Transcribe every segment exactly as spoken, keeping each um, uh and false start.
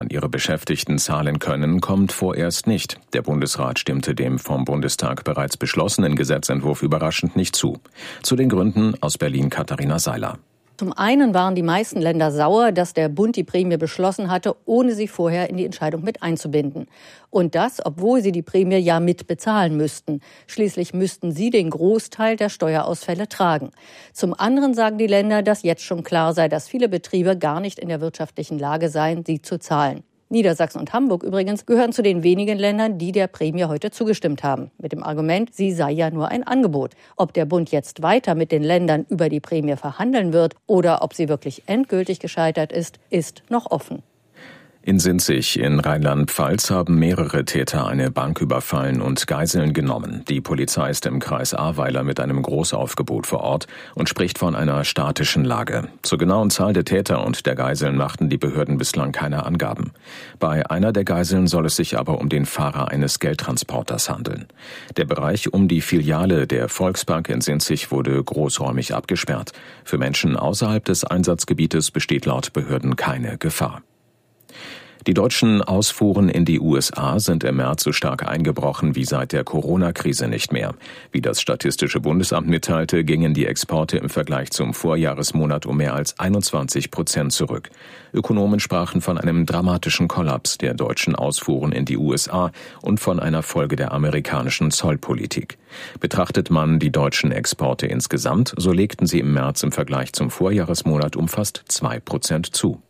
ihre Beschäftigten zahlen können, kommt vorerst nicht. Der Bundesrat stimmte dem vom Bundestag bereits beschlossenen Gesetzentwurf überraschend nicht zu. Zu den Gründen aus Berlin Katharina Seiler. Zum einen waren die meisten Länder sauer, dass der Bund die Prämie beschlossen hatte, ohne sie vorher in die Entscheidung mit einzubinden. Und das, obwohl sie die Prämie ja mit bezahlen müssten. Schließlich müssten sie den Großteil der Steuerausfälle tragen. Zum anderen sagen die Länder, dass jetzt schon klar sei, dass viele Betriebe gar nicht in der wirtschaftlichen Lage seien, sie zu zahlen. Niedersachsen und Hamburg übrigens gehören zu den wenigen Ländern, die der Prämie heute zugestimmt haben. Mit dem Argument, sie sei ja nur ein Angebot. Ob der Bund jetzt weiter mit den Ländern über die Prämie verhandeln wird oder ob sie wirklich endgültig gescheitert ist, ist noch offen. In Sinzig in Rheinland-Pfalz haben mehrere Täter eine Bank überfallen und Geiseln genommen. Die Polizei ist im Kreis Ahrweiler mit einem Großaufgebot vor Ort und spricht von einer statischen Lage. Zur genauen Zahl der Täter und der Geiseln machten die Behörden bislang keine Angaben. Bei einer der Geiseln soll es sich aber um den Fahrer eines Geldtransporters handeln. Der Bereich um die Filiale der Volksbank in Sinzig wurde großräumig abgesperrt. Für Menschen außerhalb des Einsatzgebietes besteht laut Behörden keine Gefahr. Die deutschen Ausfuhren in die U S A sind im März so stark eingebrochen wie seit der Corona-Krise nicht mehr. Wie das Statistische Bundesamt mitteilte, gingen die Exporte im Vergleich zum Vorjahresmonat um mehr als einundzwanzig Prozent zurück. Ökonomen sprachen von einem dramatischen Kollaps der deutschen Ausfuhren in die U S A und von einer Folge der amerikanischen Zollpolitik. Betrachtet man die deutschen Exporte insgesamt, so legten sie im März im Vergleich zum Vorjahresmonat um fast zwei Prozent zu.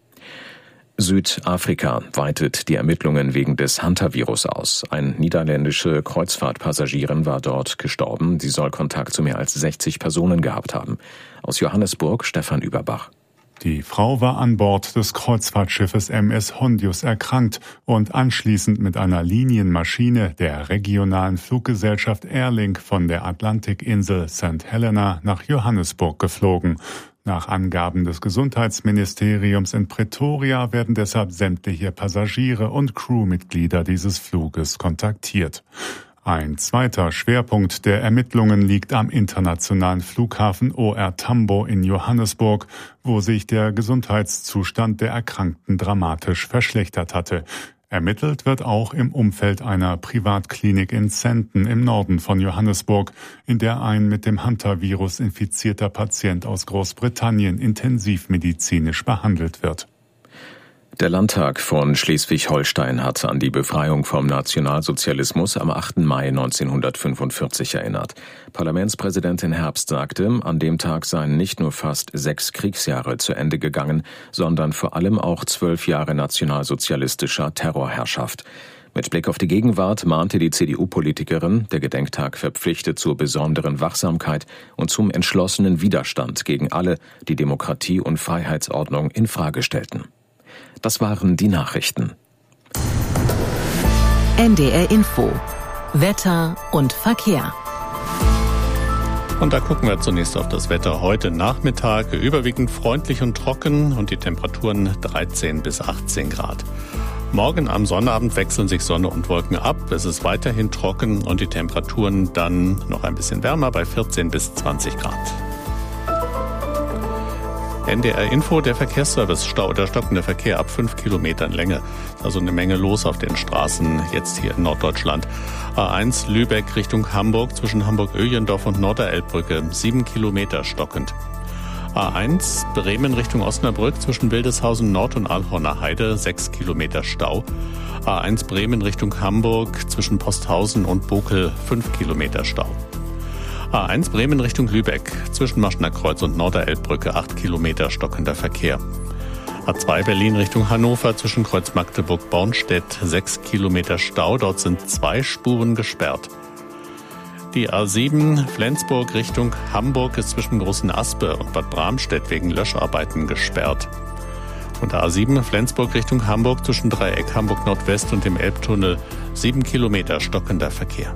Südafrika weitet die Ermittlungen wegen des Hantavirus aus. Eine niederländische Kreuzfahrtpassagierin war dort gestorben. Sie soll Kontakt zu mehr als sechzig Personen gehabt haben. Aus Johannesburg Stefan Überbach. Die Frau war an Bord des Kreuzfahrtschiffes M S Hondius erkrankt und anschließend mit einer Linienmaschine der regionalen Fluggesellschaft Airlink von der Atlantikinsel Sankt Helena nach Johannesburg geflogen. Nach Angaben des Gesundheitsministeriums in Pretoria werden deshalb sämtliche Passagiere und Crewmitglieder dieses Fluges kontaktiert. Ein zweiter Schwerpunkt der Ermittlungen liegt am internationalen Flughafen O R Tambo in Johannesburg, wo sich der Gesundheitszustand der Erkrankten dramatisch verschlechtert hatte. Ermittelt wird auch im Umfeld einer Privatklinik in Sandton im Norden von Johannesburg, in der ein mit dem Hantavirus infizierter Patient aus Großbritannien intensivmedizinisch behandelt wird. Der Landtag von Schleswig-Holstein hat an die Befreiung vom Nationalsozialismus am achten Mai neunzehnhundertfünfundvierzig erinnert. Parlamentspräsidentin Herbst sagte, an dem Tag seien nicht nur fast sechs Kriegsjahre zu Ende gegangen, sondern vor allem auch zwölf Jahre nationalsozialistischer Terrorherrschaft. Mit Blick auf die Gegenwart mahnte die C D U-Politikerin, der Gedenktag verpflichtet zur besonderen Wachsamkeit und zum entschlossenen Widerstand gegen alle, die Demokratie und Freiheitsordnung in Frage stellten. Das waren die Nachrichten. N D R Info. Wetter und Verkehr. Und da gucken wir zunächst auf das Wetter heute Nachmittag. Überwiegend freundlich und trocken und die Temperaturen dreizehn bis achtzehn Grad. Morgen am Sonnabend wechseln sich Sonne und Wolken ab. Es ist weiterhin trocken und die Temperaturen dann noch ein bisschen wärmer bei vierzehn bis zwanzig Grad. N D R Info, der Verkehrsservice, Stau oder stockender Verkehr ab fünf Kilometern Länge. Also eine Menge los auf den Straßen jetzt hier in Norddeutschland. A eins Lübeck Richtung Hamburg zwischen Hamburg-Öhlendorf und Norderelbbrücke, sieben Kilometer stockend. A eins Bremen Richtung Osnabrück zwischen Wildeshausen Nord und Alhorner Heide, sechs Kilometer Stau. A eins Bremen Richtung Hamburg zwischen Posthausen und Bokel, fünf Kilometer Stau. A eins Bremen Richtung Lübeck zwischen Maschner Kreuz und Norderelbbrücke, acht Kilometer stockender Verkehr. A zwei Berlin Richtung Hannover zwischen Kreuz Magdeburg-Bornstedt, sechs Kilometer Stau, dort sind zwei Spuren gesperrt. Die A sieben Flensburg Richtung Hamburg ist zwischen Großen Aspe und Bad Bramstedt wegen Löscharbeiten gesperrt. Und A sieben Flensburg Richtung Hamburg zwischen Dreieck Hamburg Nordwest und dem Elbtunnel, sieben Kilometer stockender Verkehr.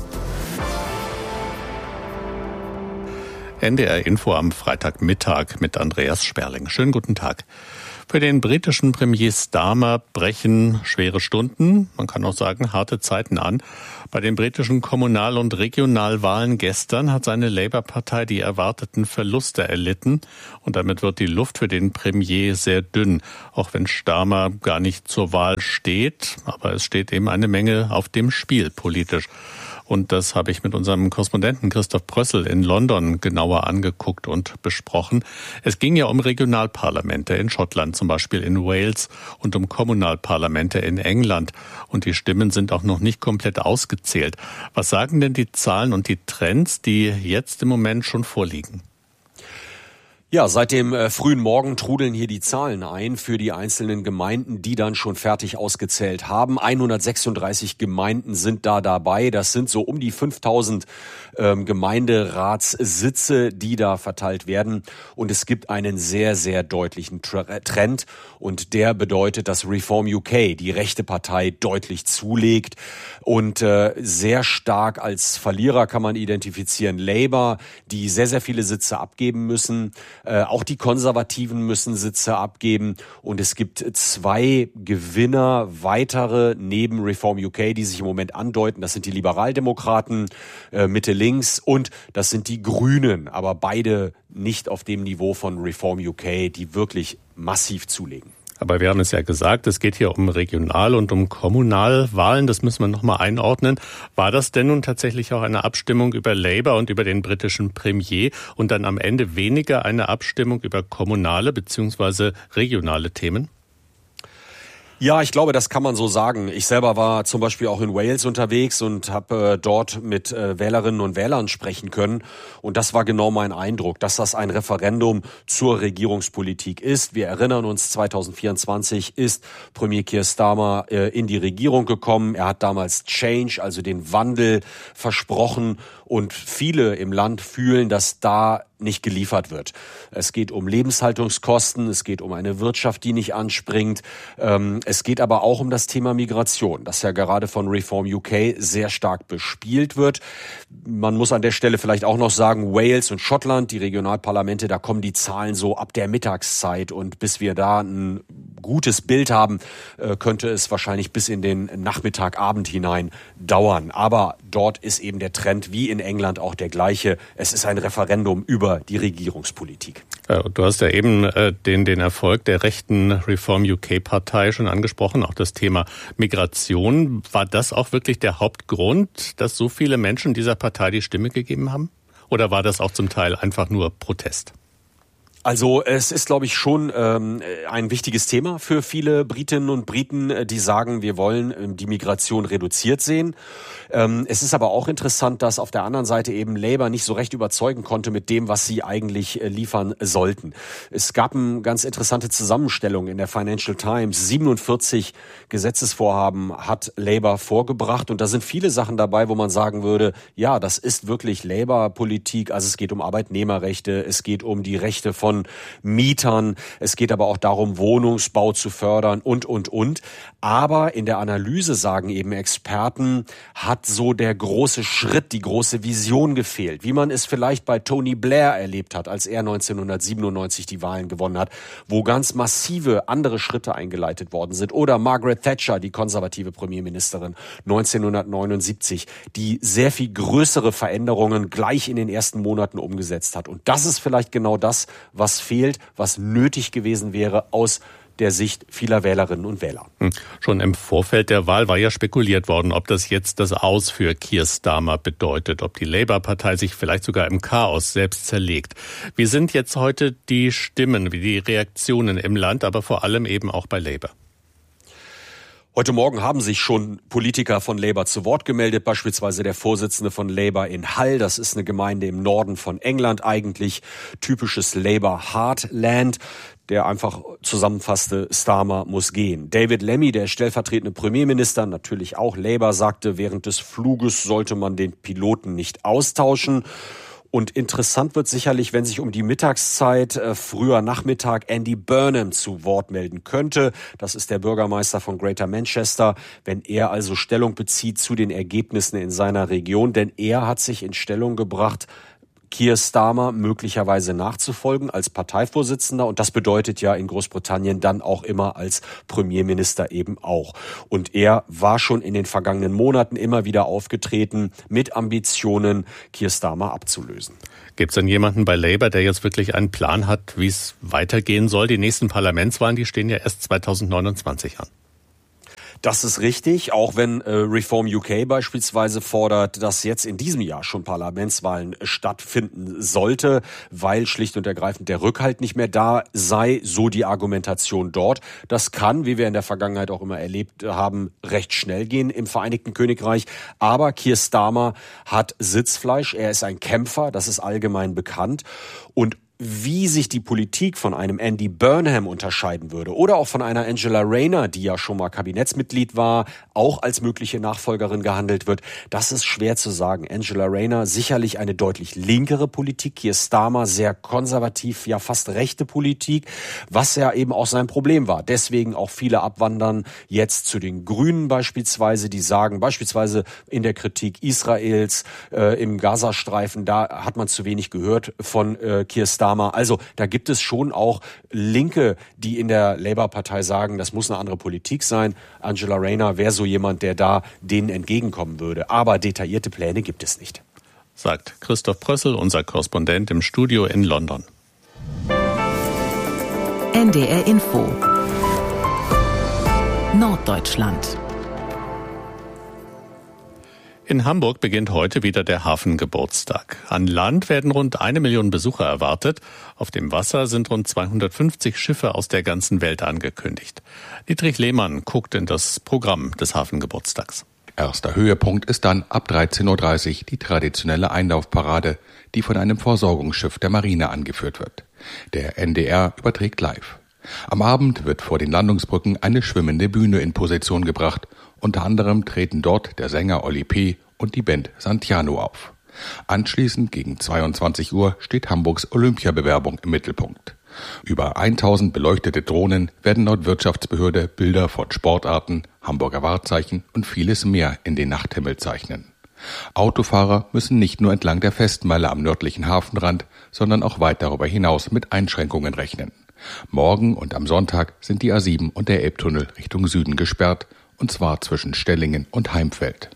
N D R Info am Freitagmittag mit Andreas Sperling. Schönen guten Tag. Für den britischen Premier Starmer brechen schwere Stunden, man kann auch sagen harte Zeiten an. Bei den britischen Kommunal- und Regionalwahlen gestern hat seine Labour-Partei die erwarteten Verluste erlitten und damit wird die Luft für den Premier sehr dünn, auch wenn Starmer gar nicht zur Wahl steht, aber es steht eben eine Menge auf dem Spiel politisch. Und das habe ich mit unserem Korrespondenten Christoph Prössel in London genauer angeguckt und besprochen. Es ging ja um Regionalparlamente in Schottland, zum Beispiel in Wales, und um Kommunalparlamente in England. Und die Stimmen sind auch noch nicht komplett ausgezählt. Was sagen denn die Zahlen und die Trends, die jetzt im Moment schon vorliegen? Ja, seit dem äh, frühen Morgen trudeln hier die Zahlen ein für die einzelnen Gemeinden, die dann schon fertig ausgezählt haben. hundertsechsunddreißig Gemeinden sind da dabei. Das sind so um die fünftausend ähm, Gemeinderatssitze, die da verteilt werden. Und es gibt einen sehr, sehr deutlichen Tra- Trend. Und der bedeutet, dass Reform U K, die rechte Partei, deutlich zulegt. Und äh, sehr stark als Verlierer kann man identifizieren Labour, die sehr, sehr viele Sitze abgeben müssen. Äh, auch die Konservativen müssen Sitze abgeben. Und es gibt zwei Gewinner, weitere neben Reform U K, die sich im Moment andeuten. Das sind die Liberaldemokraten, äh, Mitte links, und das sind die Grünen. Aber beide nicht auf dem Niveau von Reform U K, die wirklich massiv zulegen. Aber wir haben es ja gesagt, es geht hier um Regional- und um Kommunalwahlen. Das müssen wir nochmal einordnen. War das denn nun tatsächlich auch eine Abstimmung über Labour und über den britischen Premier und dann am Ende weniger eine Abstimmung über kommunale bzw. regionale Themen? Ja, ich glaube, das kann man so sagen. Ich selber war zum Beispiel auch in Wales unterwegs und habe äh, dort mit äh, Wählerinnen und Wählern sprechen können. Und das war genau mein Eindruck, dass das ein Referendum zur Regierungspolitik ist. Wir erinnern uns, zweitausendvierundzwanzig ist Premier Keir Starmer äh, in die Regierung gekommen. Er hat damals Change, also den Wandel, versprochen. Und viele im Land fühlen, dass da nicht geliefert wird. Es geht um Lebenshaltungskosten, es geht um eine Wirtschaft, die nicht anspringt. Ähm, es geht aber auch um das Thema Migration, das ja gerade von Reform U K sehr stark bespielt wird. Man muss an der Stelle vielleicht auch noch sagen, Wales und Schottland, die Regionalparlamente, da kommen die Zahlen so ab der Mittagszeit. Und bis wir da ein gutes Bild haben, äh, könnte es wahrscheinlich bis in den Nachmittag, Abend hinein dauern. Aber dort ist eben der Trend wie in England auch der gleiche. Es ist ein Referendum über die Regierungspolitik. Du hast ja eben äh, den, den Erfolg der rechten Reform U K-Partei schon angesprochen, auch das Thema Migration. War das auch wirklich der Hauptgrund, dass so viele Menschen dieser Partei die Stimme gegeben haben? Oder war das auch zum Teil einfach nur Protest? Also es ist, glaube ich, schon ähm, ein wichtiges Thema für viele Britinnen und Briten, die sagen, wir wollen ähm, die Migration reduziert sehen. Ähm, es ist aber auch interessant, dass auf der anderen Seite eben Labour nicht so recht überzeugen konnte mit dem, was sie eigentlich äh, liefern sollten. Es gab eine ganz interessante Zusammenstellung in der Financial Times. siebenundvierzig Gesetzesvorhaben hat Labour vorgebracht und da sind viele Sachen dabei, wo man sagen würde, ja, das ist wirklich Labour-Politik. Also es geht um Arbeitnehmerrechte, es geht um die Rechte von Mietern. Es geht aber auch darum, Wohnungsbau zu fördern und, und, und. Aber in der Analyse sagen eben Experten, hat so der große Schritt, die große Vision gefehlt. Wie man es vielleicht bei Tony Blair erlebt hat, als er neunzehnhundertsiebenundneunzig die Wahlen gewonnen hat, wo ganz massive andere Schritte eingeleitet worden sind. Oder Margaret Thatcher, die konservative Premierministerin neunzehnhundertneunundsiebzig, die sehr viel größere Veränderungen gleich in den ersten Monaten umgesetzt hat. Und das ist vielleicht genau das, was was fehlt, was nötig gewesen wäre aus der Sicht vieler Wählerinnen und Wähler. Schon im Vorfeld der Wahl war ja spekuliert worden, ob das jetzt das Aus für Keir Starmer bedeutet, ob die Labour-Partei sich vielleicht sogar im Chaos selbst zerlegt. Wie sind jetzt heute die Stimmen, wie die Reaktionen im Land, aber vor allem eben auch bei Labour? Heute Morgen haben sich schon Politiker von Labour zu Wort gemeldet, beispielsweise der Vorsitzende von Labour in Hull. Das ist eine Gemeinde im Norden von England, eigentlich typisches Labour Heartland, der einfach zusammenfasste, Starmer muss gehen. David Lammy, der stellvertretende Premierminister, natürlich auch Labour, sagte, während des Fluges sollte man den Piloten nicht austauschen. Und interessant wird sicherlich, wenn sich um die Mittagszeit, äh, früher Nachmittag, Andy Burnham zu Wort melden könnte. Das ist der Bürgermeister von Greater Manchester, wenn er also Stellung bezieht zu den Ergebnissen in seiner Region. Denn er hat sich in Stellung gebracht Keir Starmer möglicherweise nachzufolgen als Parteivorsitzender. Und das bedeutet ja in Großbritannien dann auch immer als Premierminister eben auch. Und er war schon in den vergangenen Monaten immer wieder aufgetreten mit Ambitionen, Keir Starmer abzulösen. Gibt es denn jemanden bei Labour, der jetzt wirklich einen Plan hat, wie es weitergehen soll? Die nächsten Parlamentswahlen, die stehen ja erst zweitausendneunundzwanzig an. Das ist richtig, auch wenn äh, Reform U K beispielsweise fordert, dass jetzt in diesem Jahr schon Parlamentswahlen stattfinden sollte, weil schlicht und ergreifend der Rückhalt nicht mehr da sei, so die Argumentation dort. Das kann, wie wir in der Vergangenheit auch immer erlebt haben, recht schnell gehen im Vereinigten Königreich. Aber Keir Starmer hat Sitzfleisch, er ist ein Kämpfer, das ist allgemein bekannt. Und wie sich die Politik von einem Andy Burnham unterscheiden würde oder auch von einer Angela Rayner, die ja schon mal Kabinettsmitglied war, auch als mögliche Nachfolgerin gehandelt wird, das ist schwer zu sagen. Angela Rayner sicherlich eine deutlich linkere Politik, Keir Starmer sehr konservativ, ja fast rechte Politik, was ja eben auch sein Problem war. Deswegen auch viele abwandern jetzt zu den Grünen beispielsweise, die sagen beispielsweise in der Kritik Israels äh, im Gazastreifen, da hat man zu wenig gehört von äh, Keir Starmer. Also da gibt es schon auch Linke, die in der Labour-Partei sagen, das muss eine andere Politik sein. Angela Rayner wäre so jemand, der da denen entgegenkommen würde. Aber detaillierte Pläne gibt es nicht. Sagt Christoph Prössel, unser Korrespondent im Studio in London. N D R Info Norddeutschland. In Hamburg beginnt heute wieder der Hafengeburtstag. An Land werden rund eine Million Besucher erwartet. Auf dem Wasser sind rund zweihundertfünfzig Schiffe aus der ganzen Welt angekündigt. Dietrich Lehmann guckt in das Programm des Hafengeburtstags. Erster Höhepunkt ist dann ab dreizehn Uhr dreißig die traditionelle Einlaufparade, die von einem Versorgungsschiff der Marine angeführt wird. Der N D R überträgt live. Am Abend wird vor den Landungsbrücken eine schwimmende Bühne in Position gebracht. Unter anderem treten dort der Sänger Oli P. und die Band Santiano auf. Anschließend gegen zweiundzwanzig Uhr steht Hamburgs Olympiabewerbung im Mittelpunkt. Über tausend beleuchtete Drohnen werden laut Wirtschaftsbehörde Bilder von Sportarten, Hamburger Wahrzeichen und vieles mehr in den Nachthimmel zeichnen. Autofahrer müssen nicht nur entlang der Festmeile am nördlichen Hafenrand, sondern auch weit darüber hinaus mit Einschränkungen rechnen. Morgen und am Sonntag sind die A sieben und der Elbtunnel Richtung Süden gesperrt, und zwar zwischen Stellingen und Heimfeld.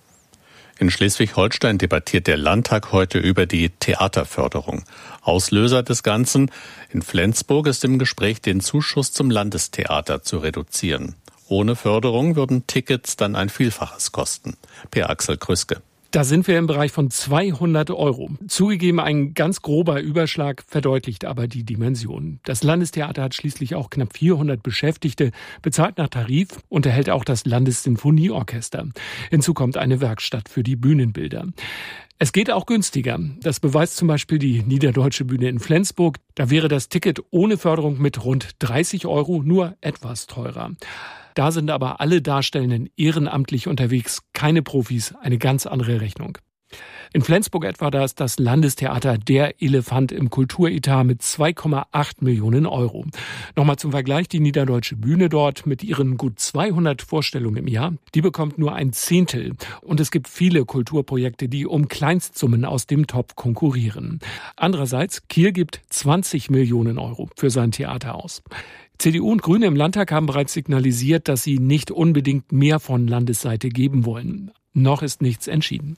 In Schleswig-Holstein debattiert der Landtag heute über die Theaterförderung. Auslöser des Ganzen: in Flensburg ist im Gespräch, den Zuschuss zum Landestheater zu reduzieren. Ohne Förderung würden Tickets dann ein Vielfaches kosten. Per Axel Krüske. Da sind wir im Bereich von zweihundert Euro. Zugegeben, ein ganz grober Überschlag verdeutlicht aber die Dimension. Das Landestheater hat schließlich auch knapp vierhundert Beschäftigte, bezahlt nach Tarif, unterhält auch das Landessinfonieorchester. Hinzu kommt eine Werkstatt für die Bühnenbilder. Es geht auch günstiger. Das beweist zum Beispiel die Niederdeutsche Bühne in Flensburg. Da wäre das Ticket ohne Förderung mit rund dreißig Euro nur etwas teurer. Da sind aber alle Darstellenden ehrenamtlich unterwegs, keine Profis, eine ganz andere Rechnung. In Flensburg etwa, da ist das Landestheater der Elefant im Kulturetat mit zwei Komma acht Millionen Euro. Nochmal zum Vergleich, die Niederdeutsche Bühne dort mit ihren gut zweihundert Vorstellungen im Jahr, die bekommt nur ein Zehntel. Und es gibt viele Kulturprojekte, die um Kleinstsummen aus dem Topf konkurrieren. Andererseits, Kiel gibt zwanzig Millionen Euro für sein Theater aus. C D U und Grüne im Landtag haben bereits signalisiert, dass sie nicht unbedingt mehr von Landesseite geben wollen. Noch ist nichts entschieden.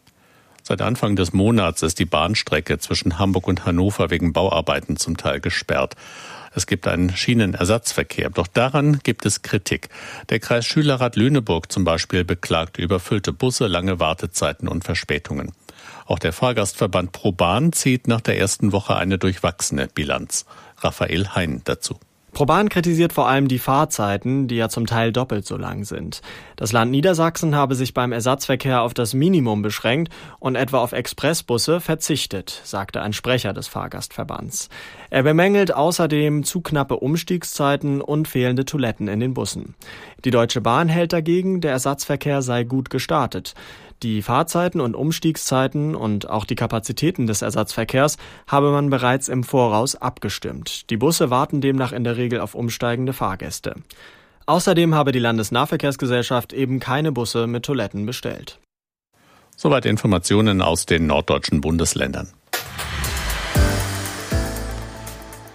Seit Anfang des Monats ist die Bahnstrecke zwischen Hamburg und Hannover wegen Bauarbeiten zum Teil gesperrt. Es gibt einen Schienenersatzverkehr, doch daran gibt es Kritik. Der Kreis Schülerrat Lüneburg zum Beispiel beklagt überfüllte Busse, lange Wartezeiten und Verspätungen. Auch der Fahrgastverband ProBahn zieht nach der ersten Woche eine durchwachsene Bilanz. Raphael Hein dazu. ProBahn kritisiert vor allem die Fahrzeiten, die ja zum Teil doppelt so lang sind. Das Land Niedersachsen habe sich beim Ersatzverkehr auf das Minimum beschränkt und etwa auf Expressbusse verzichtet, sagte ein Sprecher des Fahrgastverbands. Er bemängelt außerdem zu knappe Umstiegszeiten und fehlende Toiletten in den Bussen. Die Deutsche Bahn hält dagegen, der Ersatzverkehr sei gut gestartet. Die Fahrzeiten und Umstiegszeiten und auch die Kapazitäten des Ersatzverkehrs habe man bereits im Voraus abgestimmt. Die Busse warten demnach in der Regel auf umsteigende Fahrgäste. Außerdem habe die Landesnahverkehrsgesellschaft eben keine Busse mit Toiletten bestellt. Soweit Informationen aus den norddeutschen Bundesländern.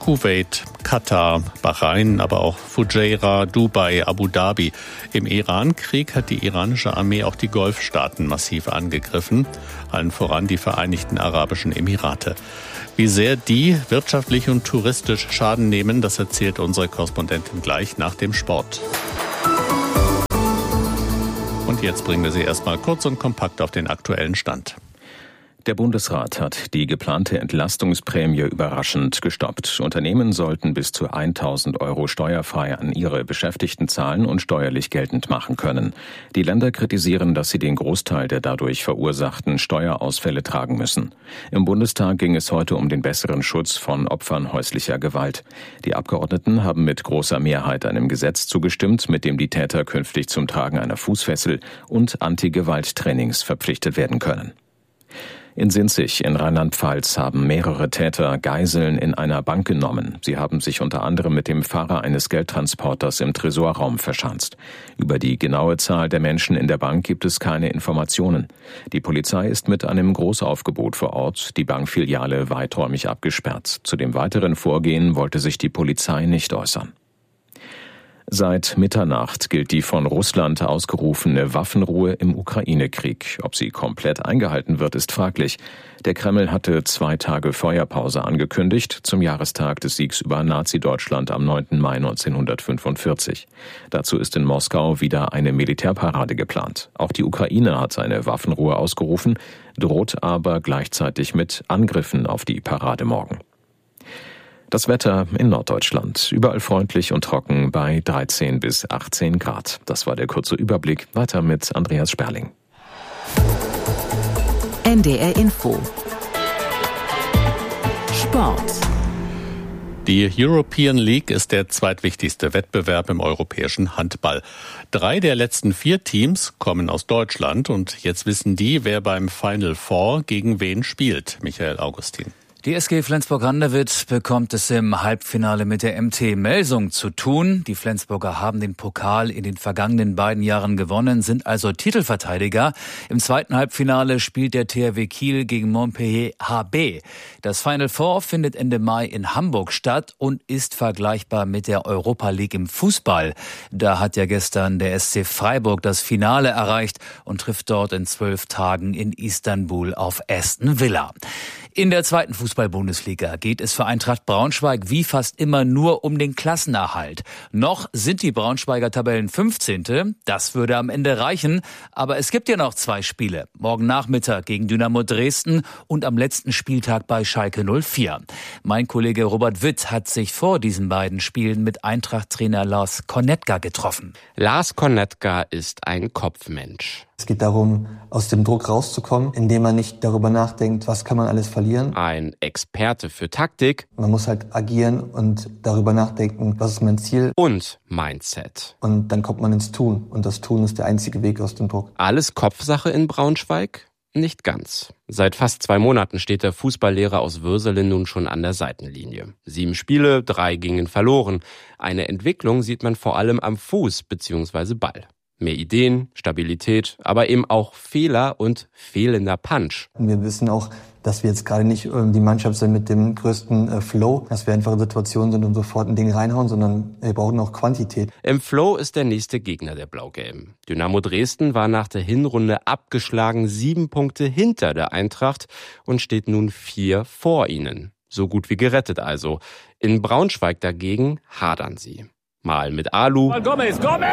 Kuwait, Katar, Bahrain, aber auch Fujairah, Dubai, Abu Dhabi. Im Iran-Krieg hat die iranische Armee auch die Golfstaaten massiv angegriffen, allen voran die Vereinigten Arabischen Emirate. Wie sehr die wirtschaftlich und touristisch Schaden nehmen, das erzählt unsere Korrespondentin gleich nach dem Sport. Und jetzt bringen wir Sie erstmal kurz und kompakt auf den aktuellen Stand. Der Bundesrat hat die geplante Entlastungsprämie überraschend gestoppt. Unternehmen sollten bis zu tausend Euro steuerfrei an ihre Beschäftigten zahlen und steuerlich geltend machen können. Die Länder kritisieren, dass sie den Großteil der dadurch verursachten Steuerausfälle tragen müssen. Im Bundestag ging es heute um den besseren Schutz von Opfern häuslicher Gewalt. Die Abgeordneten haben mit großer Mehrheit einem Gesetz zugestimmt, mit dem die Täter künftig zum Tragen einer Fußfessel und Anti-Gewalt-Trainings verpflichtet werden können. In Sinzig in Rheinland-Pfalz haben mehrere Täter Geiseln in einer Bank genommen. Sie haben sich unter anderem mit dem Fahrer eines Geldtransporters im Tresorraum verschanzt. Über die genaue Zahl der Menschen in der Bank gibt es keine Informationen. Die Polizei ist mit einem Großaufgebot vor Ort, die Bankfiliale weiträumig abgesperrt. Zu dem weiteren Vorgehen wollte sich die Polizei nicht äußern. Seit Mitternacht gilt die von Russland ausgerufene Waffenruhe im Ukraine-Krieg. Ob sie komplett eingehalten wird, ist fraglich. Der Kreml hatte zwei Tage Feuerpause angekündigt, zum Jahrestag des Siegs über Nazi-Deutschland am neunten Mai neunzehnhundertfünfundvierzig. Dazu ist in Moskau wieder eine Militärparade geplant. Auch die Ukraine hat eine Waffenruhe ausgerufen, droht aber gleichzeitig mit Angriffen auf die Parade morgen. Das Wetter in Norddeutschland. Überall freundlich und trocken bei dreizehn bis achtzehn Grad. Das war der kurze Überblick. Weiter mit Andreas Sperling. N D R Info. Sport. Die European League ist der zweitwichtigste Wettbewerb im europäischen Handball. Drei der letzten vier Teams kommen aus Deutschland und jetzt wissen die, wer beim Final Four gegen wen spielt. Michael Augustin. Die S G Flensburg-Handewitt bekommt es im Halbfinale mit der M T Melsung zu tun. Die Flensburger haben den Pokal in den vergangenen beiden Jahren gewonnen, sind also Titelverteidiger. Im zweiten Halbfinale spielt der T H W Kiel gegen Montpellier H B. Das Final Four findet Ende Mai in Hamburg statt und ist vergleichbar mit der Europa League im Fußball. Da hat ja gestern der S C Freiburg das Finale erreicht und trifft dort in zwölf Tagen in Istanbul auf Aston Villa. In der zweiten Fußball-Bundesliga geht es für Eintracht Braunschweig wie fast immer nur um den Klassenerhalt. Noch sind die Braunschweiger Tabellen fünfzehnte. Das würde am Ende reichen. Aber es gibt ja noch zwei Spiele. Morgen Nachmittag gegen Dynamo Dresden und am letzten Spieltag bei Schalke null vier. Mein Kollege Robert Witt hat sich vor diesen beiden Spielen mit Eintracht-Trainer Lars Konetka getroffen. Lars Konetka ist ein Kopfmensch. Es geht darum, aus dem Druck rauszukommen, indem man nicht darüber nachdenkt, was kann man alles verlieren. Ein Experte für Taktik. Man muss halt agieren und darüber nachdenken, was ist mein Ziel. Und Mindset. Und dann kommt man ins Tun. Und das Tun ist der einzige Weg aus dem Druck. Alles Kopfsache in Braunschweig? Nicht ganz. Seit fast zwei Monaten steht der Fußballlehrer aus Würselen nun schon an der Seitenlinie. Sieben Spiele, drei gingen verloren. Eine Entwicklung sieht man vor allem am Fuß bzw. Ball. Mehr Ideen, Stabilität, aber eben auch Fehler und fehlender Punch. Wir wissen auch, dass wir jetzt gerade nicht die Mannschaft sind mit dem größten Flow, dass wir einfach in Situationen sind und sofort ein Ding reinhauen, sondern wir brauchen auch Quantität. Im Flow ist der nächste Gegner der Blau-Gelben. Dynamo Dresden war nach der Hinrunde abgeschlagen sieben Punkte hinter der Eintracht und steht nun vier vor ihnen. So gut wie gerettet also. In Braunschweig dagegen hadern sie. Mal mit Alu, Gomez, Gomez!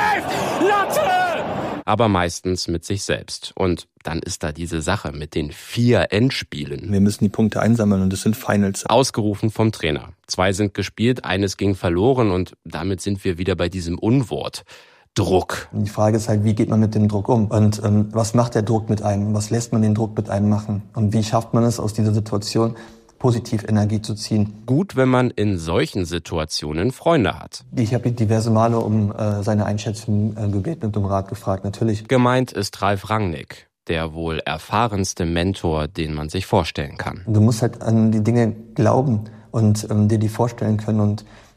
Latte! Aber meistens mit sich selbst. Und dann ist da diese Sache mit den vier Endspielen. Wir müssen die Punkte einsammeln und es sind Finals. Ausgerufen vom Trainer. Zwei sind gespielt, eines ging verloren und damit sind wir wieder bei diesem Unwort. Druck. Die Frage ist halt, wie geht man mit dem Druck um? Und ähm, was macht der Druck mit einem? Was lässt man den Druck mit einem machen? Und wie schafft man es aus dieser Situation, positiv Energie zu ziehen? Gut, wenn man in solchen Situationen Freunde hat. Ich habe ihn diverse Male um äh, seine Einschätzung äh, gebeten und um Rat gefragt, natürlich. Gemeint ist Ralf Rangnick, der wohl erfahrenste Mentor, den man sich vorstellen kann. Du musst halt an die Dinge glauben und ähm, dir die vorstellen können und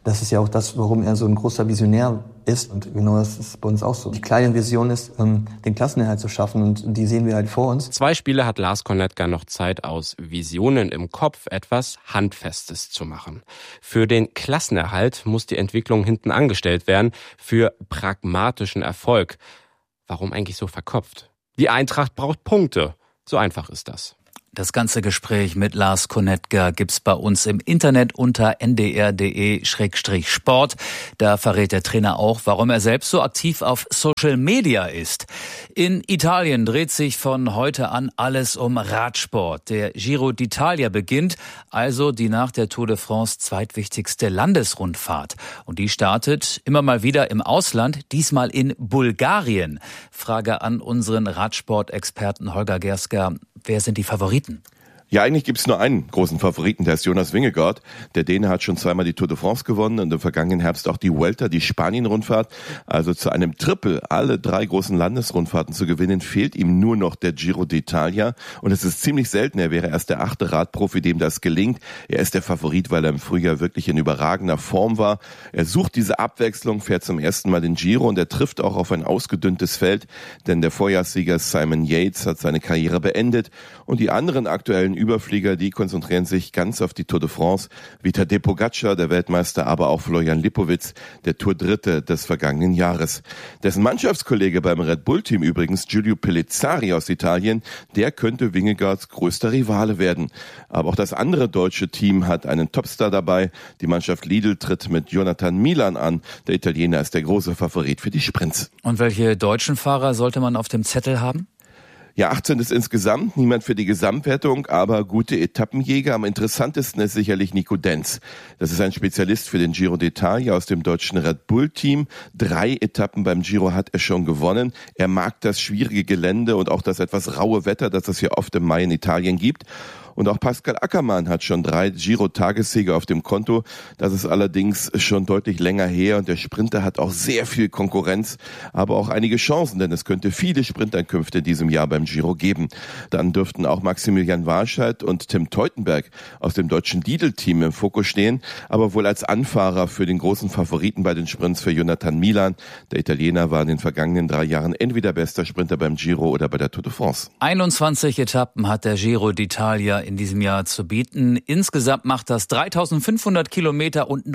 Das ist ja auch das, warum er so ein großer Visionär ist. Und genau das ist bei uns auch so. Die kleine Vision ist, ähm, den Klassenerhalt zu schaffen und die sehen wir halt vor uns. Zwei Spiele hat Lars Konetka noch Zeit, aus Visionen im Kopf etwas Handfestes zu machen. Für den Klassenerhalt muss die Entwicklung hinten angestellt werden, für pragmatischen Erfolg. Warum eigentlich so verkopft? Die Eintracht braucht Punkte. So einfach ist das. Das ganze Gespräch mit Lars Konetka gibt's bei uns im Internet unter n d r punkt d e Schrägstrich sport. Da verrät der Trainer auch, warum er selbst so aktiv auf Social Media ist. In Italien dreht sich von heute an alles um Radsport. Der Giro d'Italia beginnt, also die nach der Tour de France zweitwichtigste Landesrundfahrt. Und die startet immer mal wieder im Ausland, diesmal in Bulgarien. Frage an unseren Radsportexperten Holger Gerska. Wer sind die Favoriten? Ja, eigentlich gibt's nur einen großen Favoriten, der ist Jonas Vingegaard. Der Däne hat schon zweimal die Tour de France gewonnen und im vergangenen Herbst auch die Vuelta, die Spanien-Rundfahrt. Also zu einem Triple, alle drei großen Landesrundfahrten zu gewinnen, fehlt ihm nur noch der Giro d'Italia. Und es ist ziemlich selten, er wäre erst der achte Radprofi, dem das gelingt. Er ist der Favorit, weil er im Frühjahr wirklich in überragender Form war. Er sucht diese Abwechslung, fährt zum ersten Mal den Giro und er trifft auch auf ein ausgedünntes Feld, denn der Vorjahrssieger Simon Yates hat seine Karriere beendet und die anderen aktuellen Überflieger, die konzentrieren sich ganz auf die Tour de France, wie Tadej Pogačar, der Weltmeister, aber auch Florian Lipowitz, der Tour-Dritte des vergangenen Jahres. Dessen Mannschaftskollege beim Red Bull-Team übrigens, Giulio Pellizzari aus Italien, der könnte Vingegaards größter Rivale werden. Aber auch das andere deutsche Team hat einen Topstar dabei. Die Mannschaft Lidl tritt mit Jonathan Milan an. Der Italiener ist der große Favorit für die Sprints. Und welche deutschen Fahrer sollte man auf dem Zettel haben? Ja, achtzehn ist insgesamt, niemand für die Gesamtwertung, aber gute Etappenjäger. Am interessantesten ist sicherlich Nico Denz. Das ist ein Spezialist für den Giro d'Italia aus dem deutschen Red Bull-Team. Drei Etappen beim Giro hat er schon gewonnen. Er mag das schwierige Gelände und auch das etwas raue Wetter, das es hier oft im Mai in Italien gibt. Und auch Pascal Ackermann hat schon drei Giro-Tagessiege auf dem Konto. Das ist allerdings schon deutlich länger her und der Sprinter hat auch sehr viel Konkurrenz, aber auch einige Chancen, denn es könnte viele Sprintankünfte in diesem Jahr beim Giro geben. Dann dürften auch Maximilian Warscheid und Tim Teutenberg aus dem deutschen Lidl-Team im Fokus stehen, aber wohl als Anfahrer für den großen Favoriten bei den Sprints für Jonathan Milan. Der Italiener war in den vergangenen drei Jahren entweder bester Sprinter beim Giro oder bei der Tour de France. einundzwanzig Etappen hat der Giro d'Italia in diesem Jahr zu bieten. Insgesamt macht das dreitausendfünfhundert Kilometer und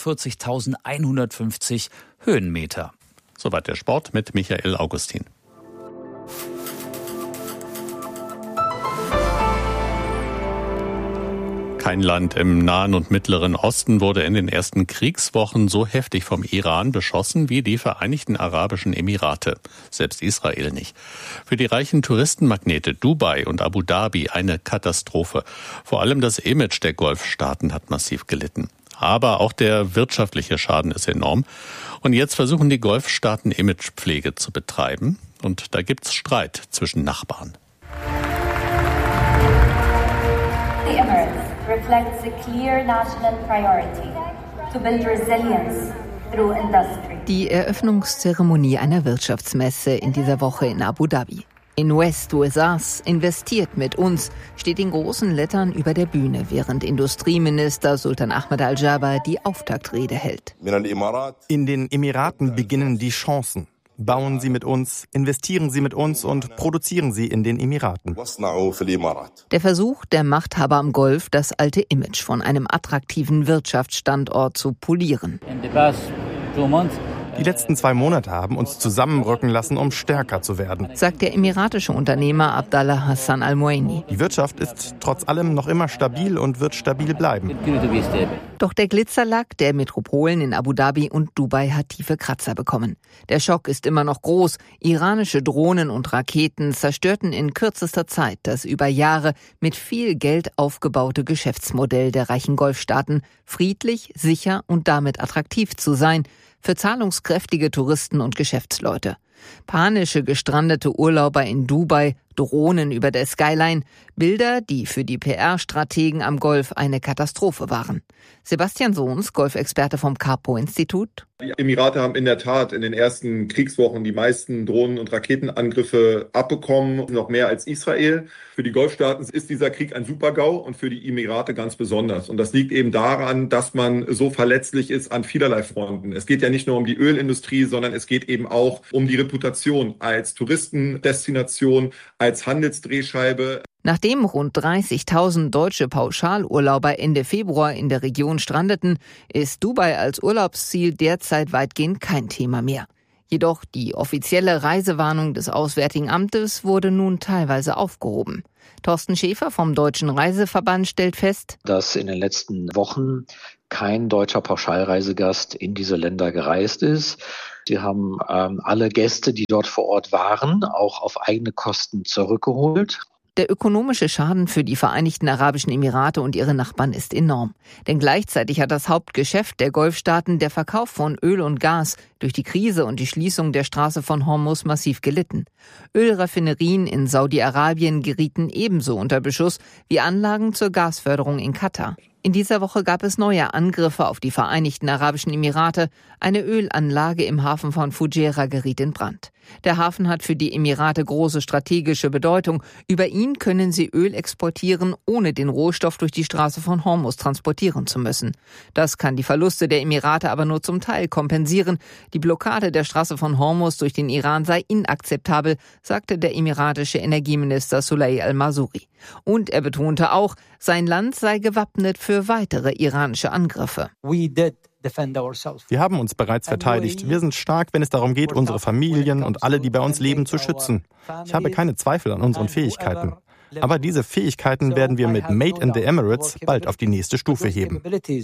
neunundvierzigtausendeinhundertfünfzig Höhenmeter. Soweit der Sport mit Michael Augustin. Kein Land im Nahen und Mittleren Osten wurde in den ersten Kriegswochen so heftig vom Iran beschossen wie die Vereinigten Arabischen Emirate. Selbst Israel nicht. Für die reichen Touristenmagnete Dubai und Abu Dhabi eine Katastrophe. Vor allem das Image der Golfstaaten hat massiv gelitten. Aber auch der wirtschaftliche Schaden ist enorm. Und jetzt versuchen die Golfstaaten Imagepflege zu betreiben. Und da gibt's Streit zwischen Nachbarn. The Emirates reflects a clear national priority to build resilience through industry. Die Eröffnungszeremonie einer Wirtschaftsmesse in dieser Woche in Abu Dhabi. In West U S As investiert mit uns steht in großen Lettern über der Bühne, während Industrieminister Sultan Ahmed Al-Jaber die Auftaktrede hält. In den Emiraten beginnen die Chancen. Bauen Sie mit uns, investieren Sie mit uns und produzieren Sie in den Emiraten. Der Versuch der Machthaber am Golf, das alte Image von einem attraktiven Wirtschaftsstandort zu polieren. Die letzten zwei Monate haben uns zusammenrücken lassen, um stärker zu werden, sagt der emiratische Unternehmer Abdallah Hassan Al-Moaini. Die Wirtschaft ist trotz allem noch immer stabil und wird stabil bleiben. Doch der Glitzerlack der Metropolen in Abu Dhabi und Dubai hat tiefe Kratzer bekommen. Der Schock ist immer noch groß. Iranische Drohnen und Raketen zerstörten in kürzester Zeit das über Jahre mit viel Geld aufgebaute Geschäftsmodell der reichen Golfstaaten, friedlich, sicher und damit attraktiv zu sein für zahlungskräftige Touristen und Geschäftsleute. Panische gestrandete Urlauber in Dubai Drohnen über der Skyline, Bilder, die für die P R-Strategen am Golf eine Katastrophe waren. Sebastian Sohns, Golfexperte vom Capo-Institut. Die Emirate haben in der Tat in den ersten Kriegswochen die meisten Drohnen- und Raketenangriffe abbekommen, noch mehr als Israel. Für die Golfstaaten ist dieser Krieg ein Super-GAU und für die Emirate ganz besonders. Und das liegt eben daran, dass man so verletzlich ist an vielerlei Fronten. Es geht ja nicht nur um die Ölindustrie, sondern es geht eben auch um die Reputation als Touristendestination, als Handelsdrehscheibe. Nachdem rund dreißigtausend deutsche Pauschalurlauber Ende Februar in der Region strandeten, ist Dubai als Urlaubsziel derzeit weitgehend kein Thema mehr. Jedoch die offizielle Reisewarnung des Auswärtigen Amtes wurde nun teilweise aufgehoben. Thorsten Schäfer vom Deutschen Reiseverband stellt fest, dass in den letzten Wochen kein deutscher Pauschalreisegast in diese Länder gereist ist. Sie haben ähm, alle Gäste, die dort vor Ort waren, auch auf eigene Kosten zurückgeholt. Der ökonomische Schaden für die Vereinigten Arabischen Emirate und ihre Nachbarn ist enorm. Denn gleichzeitig hat das Hauptgeschäft der Golfstaaten, der Verkauf von Öl und Gas, durch die Krise und die Schließung der Straße von Hormuz massiv gelitten. Ölraffinerien in Saudi-Arabien gerieten ebenso unter Beschuss wie Anlagen zur Gasförderung in Katar. In dieser Woche gab es neue Angriffe auf die Vereinigten Arabischen Emirate. Eine Ölanlage im Hafen von Fujairah geriet in Brand. Der Hafen hat für die Emirate große strategische Bedeutung. Über ihn können sie Öl exportieren, ohne den Rohstoff durch die Straße von Hormuz transportieren zu müssen. Das kann die Verluste der Emirate aber nur zum Teil kompensieren. Die Blockade der Straße von Hormuz durch den Iran sei inakzeptabel, sagte der emiratische Energieminister Suley al-Masuri. Und er betonte auch, sein Land sei gewappnet für weitere iranische Angriffe. Wir haben uns bereits verteidigt. Wir sind stark, wenn es darum geht, unsere Familien und alle, die bei uns leben, zu schützen. Ich habe keine Zweifel an unseren Fähigkeiten. Aber diese Fähigkeiten werden wir mit Made in the Emirates bald auf die nächste Stufe heben.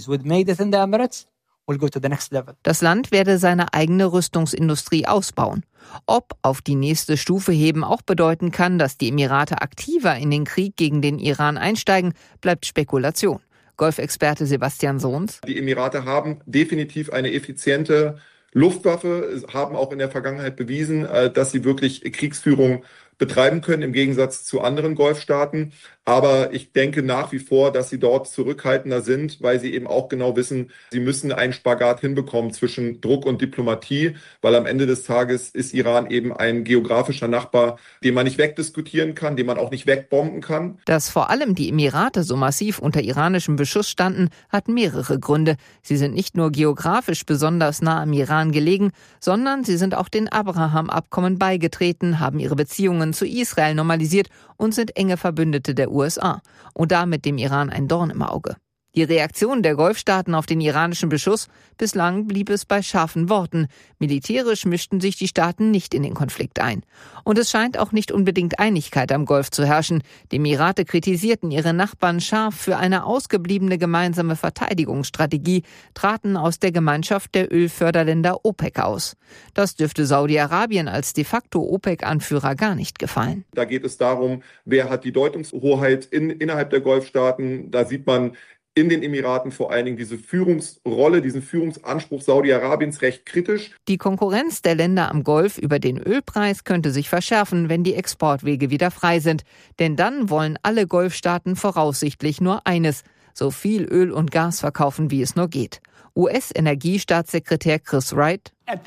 Das Land werde seine eigene Rüstungsindustrie ausbauen. Ob auf die nächste Stufe heben auch bedeuten kann, dass die Emirate aktiver in den Krieg gegen den Iran einsteigen, bleibt Spekulation. Golfexperte Sebastian Sohns. Die Emirate haben definitiv eine effiziente Luftwaffe, haben auch in der Vergangenheit bewiesen, dass sie wirklich Kriegsführung betreiben können, im Gegensatz zu anderen Golfstaaten. Aber ich denke nach wie vor, dass sie dort zurückhaltender sind, weil sie eben auch genau wissen, sie müssen einen Spagat hinbekommen zwischen Druck und Diplomatie, weil am Ende des Tages ist Iran eben ein geografischer Nachbar, den man nicht wegdiskutieren kann, den man auch nicht wegbomben kann. Dass vor allem die Emirate so massiv unter iranischem Beschuss standen, hat mehrere Gründe. Sie sind nicht nur geografisch besonders nah am Iran gelegen, sondern sie sind auch den Abraham-Abkommen beigetreten, haben ihre Beziehungen zu Israel normalisiert und sind enge Verbündete der U S A und damit dem Iran ein Dorn im Auge. Die Reaktion der Golfstaaten auf den iranischen Beschuss, bislang blieb es bei scharfen Worten. Militärisch mischten sich die Staaten nicht in den Konflikt ein. Und es scheint auch nicht unbedingt Einigkeit am Golf zu herrschen. Die Emirate kritisierten ihre Nachbarn scharf für eine ausgebliebene gemeinsame Verteidigungsstrategie, traten aus der Gemeinschaft der Ölförderländer OPEC aus. Das dürfte Saudi-Arabien als de facto OPEC-Anführer gar nicht gefallen. Da geht es darum, wer hat die Deutungshoheit in, innerhalb der Golfstaaten. Da sieht man in den Emiraten vor allen Dingen diese Führungsrolle, diesen Führungsanspruch Saudi-Arabiens recht kritisch. Die Konkurrenz der Länder am Golf über den Ölpreis könnte sich verschärfen, wenn die Exportwege wieder frei sind. Denn dann wollen alle Golfstaaten voraussichtlich nur eines: so viel Öl und Gas verkaufen, wie es nur geht. U S-Energiestaatssekretär Chris Wright: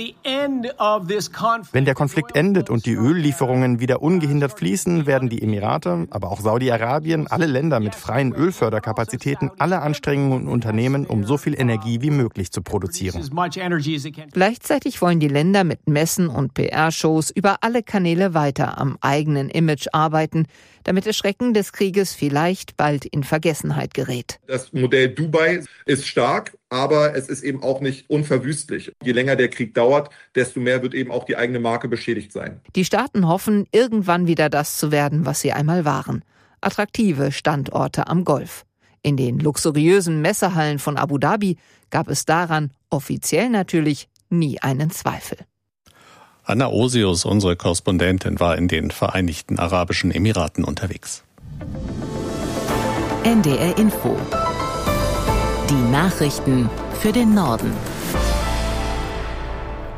Wenn der Konflikt endet und die Öllieferungen wieder ungehindert fließen, werden die Emirate, aber auch Saudi-Arabien, alle Länder mit freien Ölförderkapazitäten, alle Anstrengungen unternehmen, um so viel Energie wie möglich zu produzieren. Gleichzeitig wollen die Länder mit Messen und P R-Shows über alle Kanäle weiter am eigenen Image arbeiten, damit das Schrecken des Krieges vielleicht bald in Vergessenheit gerät. Das Modell Dubai ist stark, aber es ist eben auch nicht unverwüstlich. Je länger der Krieg dauert, desto mehr wird eben auch die eigene Marke beschädigt sein. Die Staaten hoffen, irgendwann wieder das zu werden, was sie einmal waren: attraktive Standorte am Golf. In den luxuriösen Messehallen von Abu Dhabi gab es daran, offiziell natürlich, nie einen Zweifel. Anna Osius, unsere Korrespondentin, war in den Vereinigten Arabischen Emiraten unterwegs. N D R Info. Die Nachrichten für den Norden.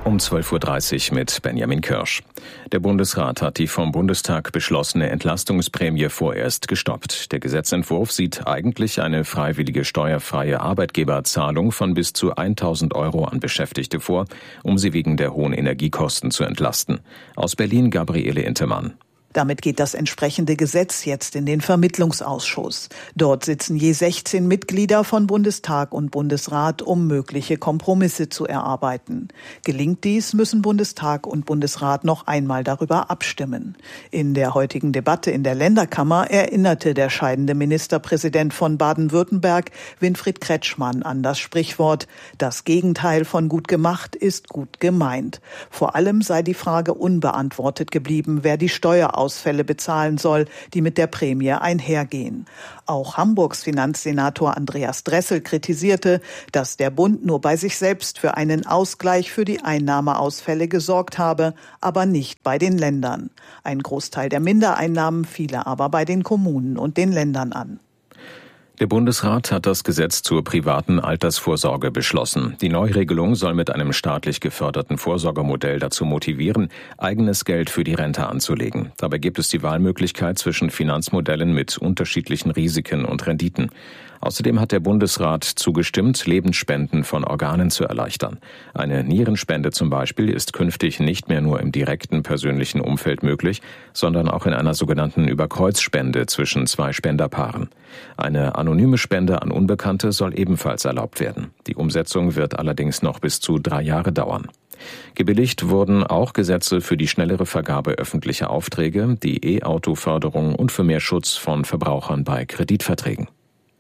Um zwölf Uhr dreißig mit Benjamin Kirsch. Der Bundesrat hat die vom Bundestag beschlossene Entlastungsprämie vorerst gestoppt. Der Gesetzentwurf sieht eigentlich eine freiwillige steuerfreie Arbeitgeberzahlung von bis zu tausend Euro an Beschäftigte vor, um sie wegen der hohen Energiekosten zu entlasten. Aus Berlin Gabriele Intemann. Damit geht das entsprechende Gesetz jetzt in den Vermittlungsausschuss. Dort sitzen je sechzehn Mitglieder von Bundestag und Bundesrat, um mögliche Kompromisse zu erarbeiten. Gelingt dies, müssen Bundestag und Bundesrat noch einmal darüber abstimmen. In der heutigen Debatte in der Länderkammer erinnerte der scheidende Ministerpräsident von Baden-Württemberg, Winfried Kretschmann, an das Sprichwort: Das Gegenteil von gut gemacht ist gut gemeint. Vor allem sei die Frage unbeantwortet geblieben, wer die Steuer Ausfälle bezahlen soll, die mit der Prämie einhergehen. Auch Hamburgs Finanzsenator Andreas Dressel kritisierte, dass der Bund nur bei sich selbst für einen Ausgleich für die Einnahmeausfälle gesorgt habe, aber nicht bei den Ländern. Ein Großteil der Mindereinnahmen fiele aber bei den Kommunen und den Ländern an. Der Bundesrat hat das Gesetz zur privaten Altersvorsorge beschlossen. Die Neuregelung soll mit einem staatlich geförderten Vorsorgemodell dazu motivieren, eigenes Geld für die Rente anzulegen. Dabei gibt es die Wahlmöglichkeit zwischen Finanzmodellen mit unterschiedlichen Risiken und Renditen. Außerdem hat der Bundesrat zugestimmt, Lebensspenden von Organen zu erleichtern. Eine Nierenspende zum Beispiel ist künftig nicht mehr nur im direkten persönlichen Umfeld möglich, sondern auch in einer sogenannten Überkreuzspende zwischen zwei Spenderpaaren. Eine anonyme Spende an Unbekannte soll ebenfalls erlaubt werden. Die Umsetzung wird allerdings noch bis zu drei Jahre dauern. Gebilligt wurden auch Gesetze für die schnellere Vergabe öffentlicher Aufträge, die E-Auto-Förderung und für mehr Schutz von Verbrauchern bei Kreditverträgen.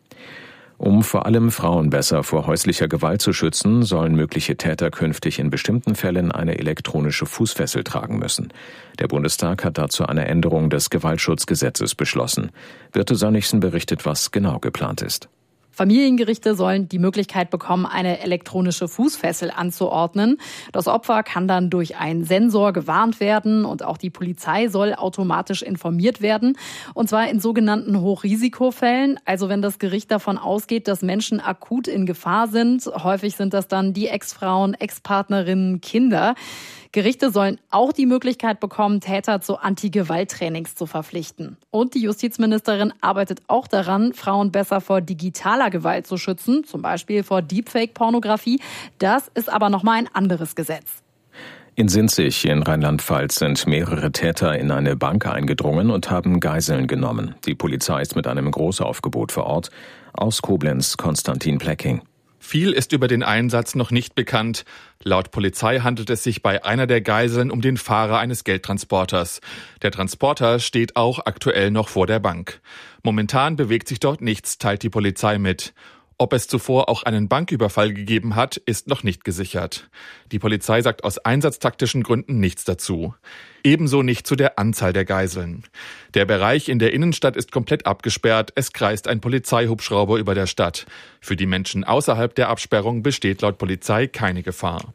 Um vor allem Frauen besser vor häuslicher Gewalt zu schützen, sollen mögliche Täter künftig in bestimmten Fällen eine elektronische Fußfessel tragen müssen. Der Bundestag hat dazu eine Änderung des Gewaltschutzgesetzes beschlossen. Birte Sönnigsen berichtet, was genau geplant ist. Familiengerichte sollen die Möglichkeit bekommen, eine elektronische Fußfessel anzuordnen. Das Opfer kann dann durch einen Sensor gewarnt werden und auch die Polizei soll automatisch informiert werden. Und zwar in sogenannten Hochrisikofällen, also wenn das Gericht davon ausgeht, dass Menschen akut in Gefahr sind. Häufig sind das dann die Ex-Frauen, Ex-Partnerinnen, Kinder. Gerichte sollen auch die Möglichkeit bekommen, Täter zu Anti-Gewalt-Trainings zu verpflichten. Und die Justizministerin arbeitet auch daran, Frauen besser vor digitaler Gewalt zu schützen, zum Beispiel vor Deepfake-Pornografie. Das ist aber nochmal ein anderes Gesetz. In Sinzig in Rheinland-Pfalz sind mehrere Täter in eine Bank eingedrungen und haben Geiseln genommen. Die Polizei ist mit einem Großaufgebot vor Ort. Aus Koblenz Konstantin Plecking. Viel ist über den Einsatz noch nicht bekannt. Laut Polizei handelt es sich bei einer der Geiseln um den Fahrer eines Geldtransporters. Der Transporter steht auch aktuell noch vor der Bank. Momentan bewegt sich dort nichts, teilt die Polizei mit. Ob es zuvor auch einen Banküberfall gegeben hat, ist noch nicht gesichert. Die Polizei sagt aus einsatztaktischen Gründen nichts dazu. Ebenso nicht zu der Anzahl der Geiseln. Der Bereich in der Innenstadt ist komplett abgesperrt. Es kreist ein Polizeihubschrauber über der Stadt. Für die Menschen außerhalb der Absperrung besteht laut Polizei keine Gefahr.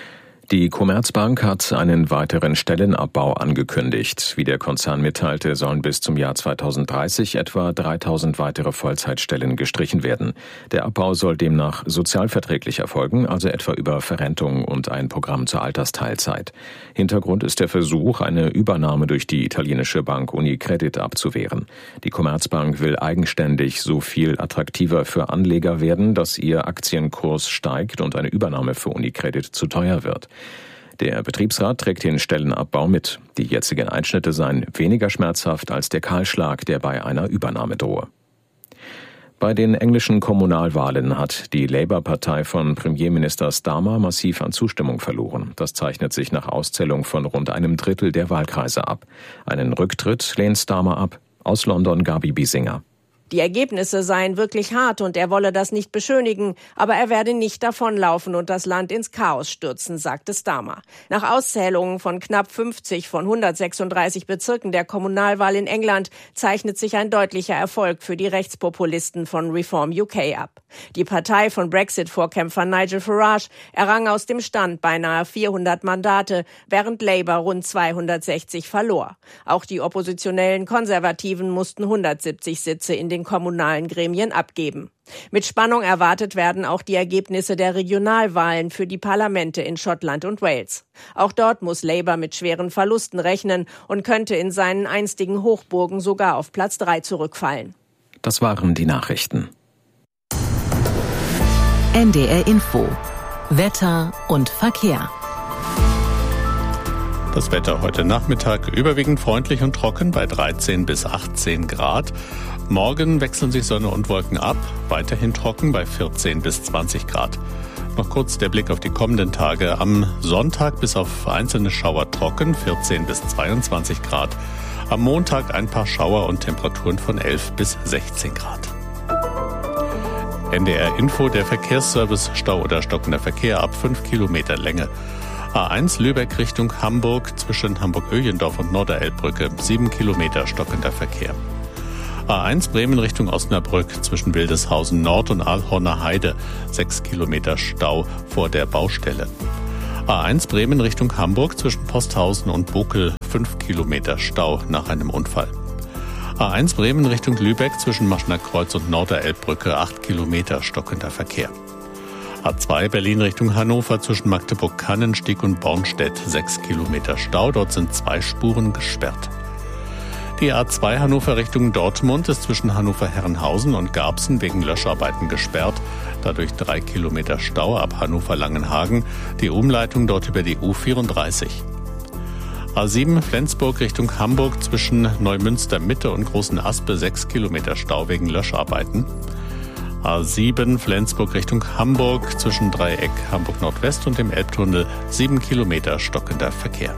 Die Commerzbank hat einen weiteren Stellenabbau angekündigt. Wie der Konzern mitteilte, sollen bis zum Jahr zweitausenddreißig etwa dreitausend weitere Vollzeitstellen gestrichen werden. Der Abbau soll demnach sozialverträglich erfolgen, also etwa über Verrentung und ein Programm zur Altersteilzeit. Hintergrund ist der Versuch, eine Übernahme durch die italienische Bank Unicredit abzuwehren. Die Commerzbank will eigenständig so viel attraktiver für Anleger werden, dass ihr Aktienkurs steigt und eine Übernahme für Unicredit zu teuer wird. Der Betriebsrat trägt den Stellenabbau mit. Die jetzigen Einschnitte seien weniger schmerzhaft als der Kahlschlag, der bei einer Übernahme drohe. Bei den englischen Kommunalwahlen hat die Labour-Partei von Premierminister Starmer massiv an Zustimmung verloren. Das zeichnet sich nach Auszählung von rund einem Drittel der Wahlkreise ab. Einen Rücktritt lehnt Starmer ab. Aus London Gabi Biesinger. Die Ergebnisse seien wirklich hart und er wolle das nicht beschönigen, aber er werde nicht davonlaufen und das Land ins Chaos stürzen, sagte Starmer. Nach Auszählungen von knapp fünfzig von hundertsechsunddreißig Bezirken der Kommunalwahl in England zeichnet sich ein deutlicher Erfolg für die Rechtspopulisten von Reform U K ab. Die Partei von Brexit-Vorkämpfer Nigel Farage errang aus dem Stand beinahe vierhundert Mandate, während Labour rund zweihundertsechzig verlor. Auch die oppositionellen Konservativen mussten hundertsiebzig Sitze in den den kommunalen Gremien abgeben. Mit Spannung erwartet werden auch die Ergebnisse der Regionalwahlen für die Parlamente in Schottland und Wales. Auch dort muss Labour mit schweren Verlusten rechnen und könnte in seinen einstigen Hochburgen sogar auf Platz drei zurückfallen. Das waren die Nachrichten. N D R Info. Wetter und Verkehr. Das Wetter heute Nachmittag überwiegend freundlich und trocken bei dreizehn bis achtzehn Grad. Morgen wechseln sich Sonne und Wolken ab, weiterhin trocken bei vierzehn bis zwanzig Grad. Noch kurz der Blick auf die kommenden Tage. Am Sonntag bis auf einzelne Schauer trocken, vierzehn bis zweiundzwanzig Grad. Am Montag ein paar Schauer und Temperaturen von elf bis sechzehn Grad. N D R Info, der Verkehrsservice, Stau oder stockender Verkehr ab fünf Kilometer Länge. A eins Lübeck Richtung Hamburg zwischen Hamburg-Öhlendorf und Norderelbbrücke, sieben Kilometer stockender Verkehr. A eins Bremen Richtung Osnabrück zwischen Wildeshausen Nord und Aalhorner Heide, sechs Kilometer Stau vor der Baustelle. A eins Bremen Richtung Hamburg zwischen Posthausen und Bokel, fünf Kilometer Stau nach einem Unfall. A eins Bremen Richtung Lübeck zwischen Maschner Kreuz und Norderelbbrücke, acht Kilometer stockender Verkehr. A zwei Berlin Richtung Hannover zwischen Magdeburg-Kannenstieg und Bornstedt, sechs Kilometer Stau, dort sind zwei Spuren gesperrt. Die A zwei Hannover Richtung Dortmund ist zwischen Hannover-Herrenhausen und Garbsen wegen Löscharbeiten gesperrt, dadurch drei Kilometer Stau ab Hannover-Langenhagen, die Umleitung dort über die U vierunddreißig. A sieben Flensburg Richtung Hamburg zwischen Neumünster Mitte und Großen Aspe, sechs Kilometer Stau wegen Löscharbeiten. A sieben Flensburg Richtung Hamburg zwischen Dreieck Hamburg Nordwest und dem Elbtunnel, sieben Kilometer stockender Verkehr.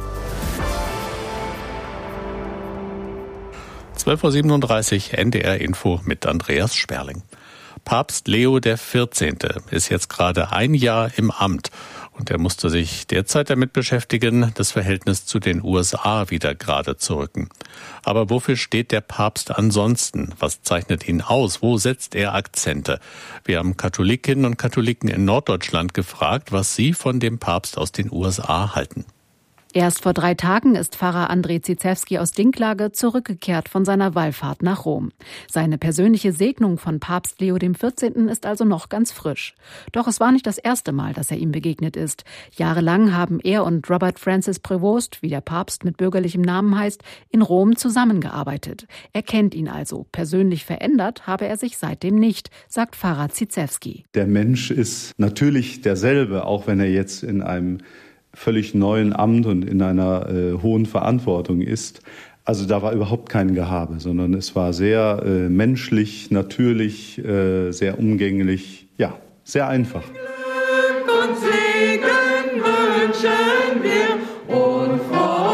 zwölf Uhr siebenunddreißig N D R Info mit Andreas Sperling. Papst Leo der vierzehnte ist jetzt gerade ein Jahr im Amt und er musste sich derzeit damit beschäftigen, das Verhältnis zu den U S A wieder gerade zu rücken. Aber wofür steht der Papst ansonsten? Was zeichnet ihn aus? Wo setzt er Akzente? Wir haben Katholikinnen und Katholiken in Norddeutschland gefragt, was sie von dem Papst aus den U S A halten. Erst vor drei Tagen ist Pfarrer André Zizewski aus Dinklage zurückgekehrt von seiner Wallfahrt nach Rom. Seine persönliche Segnung von Papst Leo der vierzehnte ist also noch ganz frisch. Doch es war nicht das erste Mal, dass er ihm begegnet ist. Jahrelang haben er und Robert Francis Prevost, wie der Papst mit bürgerlichem Namen heißt, in Rom zusammengearbeitet. Er kennt ihn also. Persönlich verändert habe er sich seitdem nicht, sagt Pfarrer Zizewski. Der Mensch ist natürlich derselbe, auch wenn er jetzt in einem völlig neuen Amt und in einer äh, hohen Verantwortung ist. Also da war überhaupt kein Gehabe, sondern es war sehr äh, menschlich, natürlich, äh, sehr umgänglich, ja, sehr einfach. Glück und Segen wünschen wir und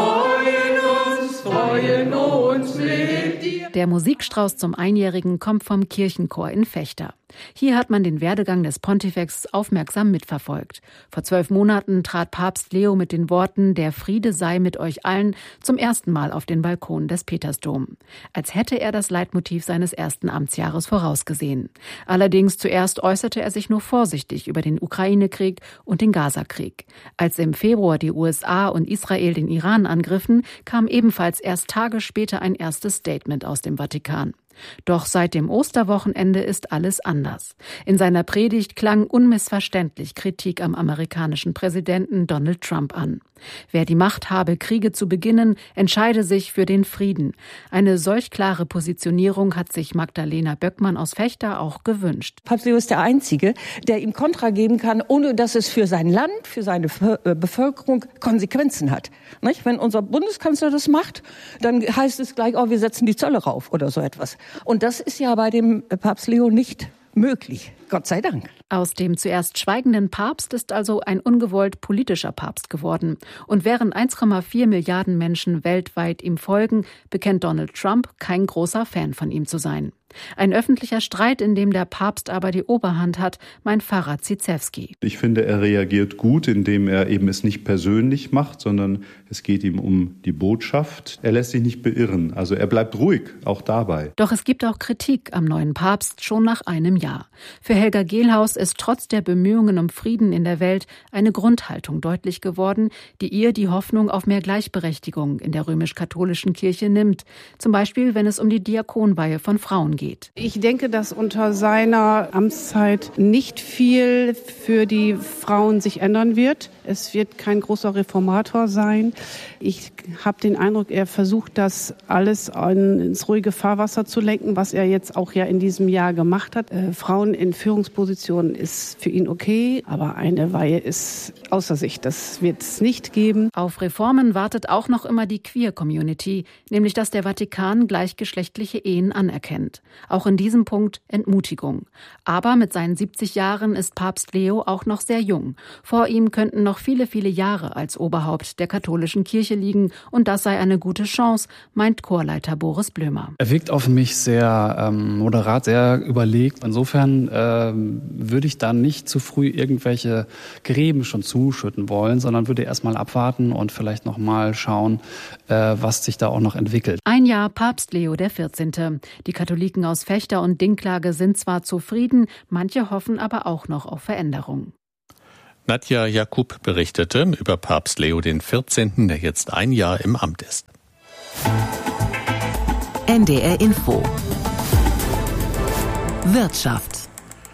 freuen uns, freuen uns mit dir. Der Musikstrauß zum Einjährigen kommt vom Kirchenchor in Vechta. Hier hat man den Werdegang des Pontifex aufmerksam mitverfolgt. Vor zwölf Monaten trat Papst Leo mit den Worten »Der Friede sei mit euch allen« zum ersten Mal auf den Balkon des Petersdom. Als hätte er das Leitmotiv seines ersten Amtsjahres vorausgesehen. Allerdings zuerst äußerte er sich nur vorsichtig über den Ukraine-Krieg und den Gaza-Krieg. Als im Februar die U S A und Israel den Iran angriffen, kam ebenfalls erst Tage später ein erstes Statement aus dem Vatikan. Doch seit dem Osterwochenende ist alles anders. In seiner Predigt klang unmissverständlich Kritik am amerikanischen Präsidenten Donald Trump an. Wer die Macht habe, Kriege zu beginnen, entscheide sich für den Frieden. Eine solch klare Positionierung hat sich Magdalena Böckmann aus Vechta auch gewünscht. Papst Leo ist der Einzige, der ihm Kontra geben kann, ohne dass es für sein Land, für seine Bevölkerung Konsequenzen hat. Nicht? Wenn unser Bundeskanzler das macht, dann heißt es gleich, oh, wir setzen die Zölle rauf oder so etwas. Und das ist ja bei dem Papst Leo nicht möglich. Gott sei Dank. Aus dem zuerst schweigenden Papst ist also ein ungewollt politischer Papst geworden. Und während eins Komma vier Milliarden Menschen weltweit ihm folgen, bekennt Donald Trump, kein großer Fan von ihm zu sein. Ein öffentlicher Streit, in dem der Papst aber die Oberhand hat, meint Pfarrer Zizewski. Ich finde, er reagiert gut, indem er eben es nicht persönlich macht, sondern es geht ihm um die Botschaft. Er lässt sich nicht beirren, also er bleibt ruhig, auch dabei. Doch es gibt auch Kritik am neuen Papst schon nach einem Jahr. Für Helga Gehlhaus ist trotz der Bemühungen um Frieden in der Welt eine Grundhaltung deutlich geworden, die ihr die Hoffnung auf mehr Gleichberechtigung in der römisch-katholischen Kirche nimmt. Zum Beispiel, wenn es um die Diakonweihe von Frauen geht. Ich denke, dass unter seiner Amtszeit nicht viel für die Frauen sich ändern wird. Es wird kein großer Reformator sein. Ich habe den Eindruck, er versucht, das alles ins ruhige Fahrwasser zu lenken, was er jetzt auch ja in diesem Jahr gemacht hat. Äh, Frauen in Führungspositionen ist für ihn okay, aber eine Weihe ist außer sich. Das wird es nicht geben. Auf Reformen wartet auch noch immer die Queer-Community, nämlich dass der Vatikan gleichgeschlechtliche Ehen anerkennt. Auch in diesem Punkt Entmutigung. Aber mit seinen siebzig Jahren ist Papst Leo auch noch sehr jung. Vor ihm könnten noch viele, viele Jahre als Oberhaupt der katholischen Kirche liegen und das sei eine gute Chance, meint Chorleiter Boris Blömer. Er wirkt auf mich sehr ähm, moderat, sehr überlegt. Insofern ähm, würde ich da nicht zu früh irgendwelche Gräben schon zuschütten wollen, sondern würde erst mal abwarten und vielleicht noch mal schauen, äh, was sich da auch noch entwickelt. Ein Jahr Papst Leo der vierzehnte. Die Katholiken aus Vechta und Dinklage sind zwar zufrieden, manche hoffen aber auch noch auf Veränderung. Nadja Jakub berichtete über Papst Leo der vierzehnte., der jetzt ein Jahr im Amt ist. N D R Info. Wirtschaft.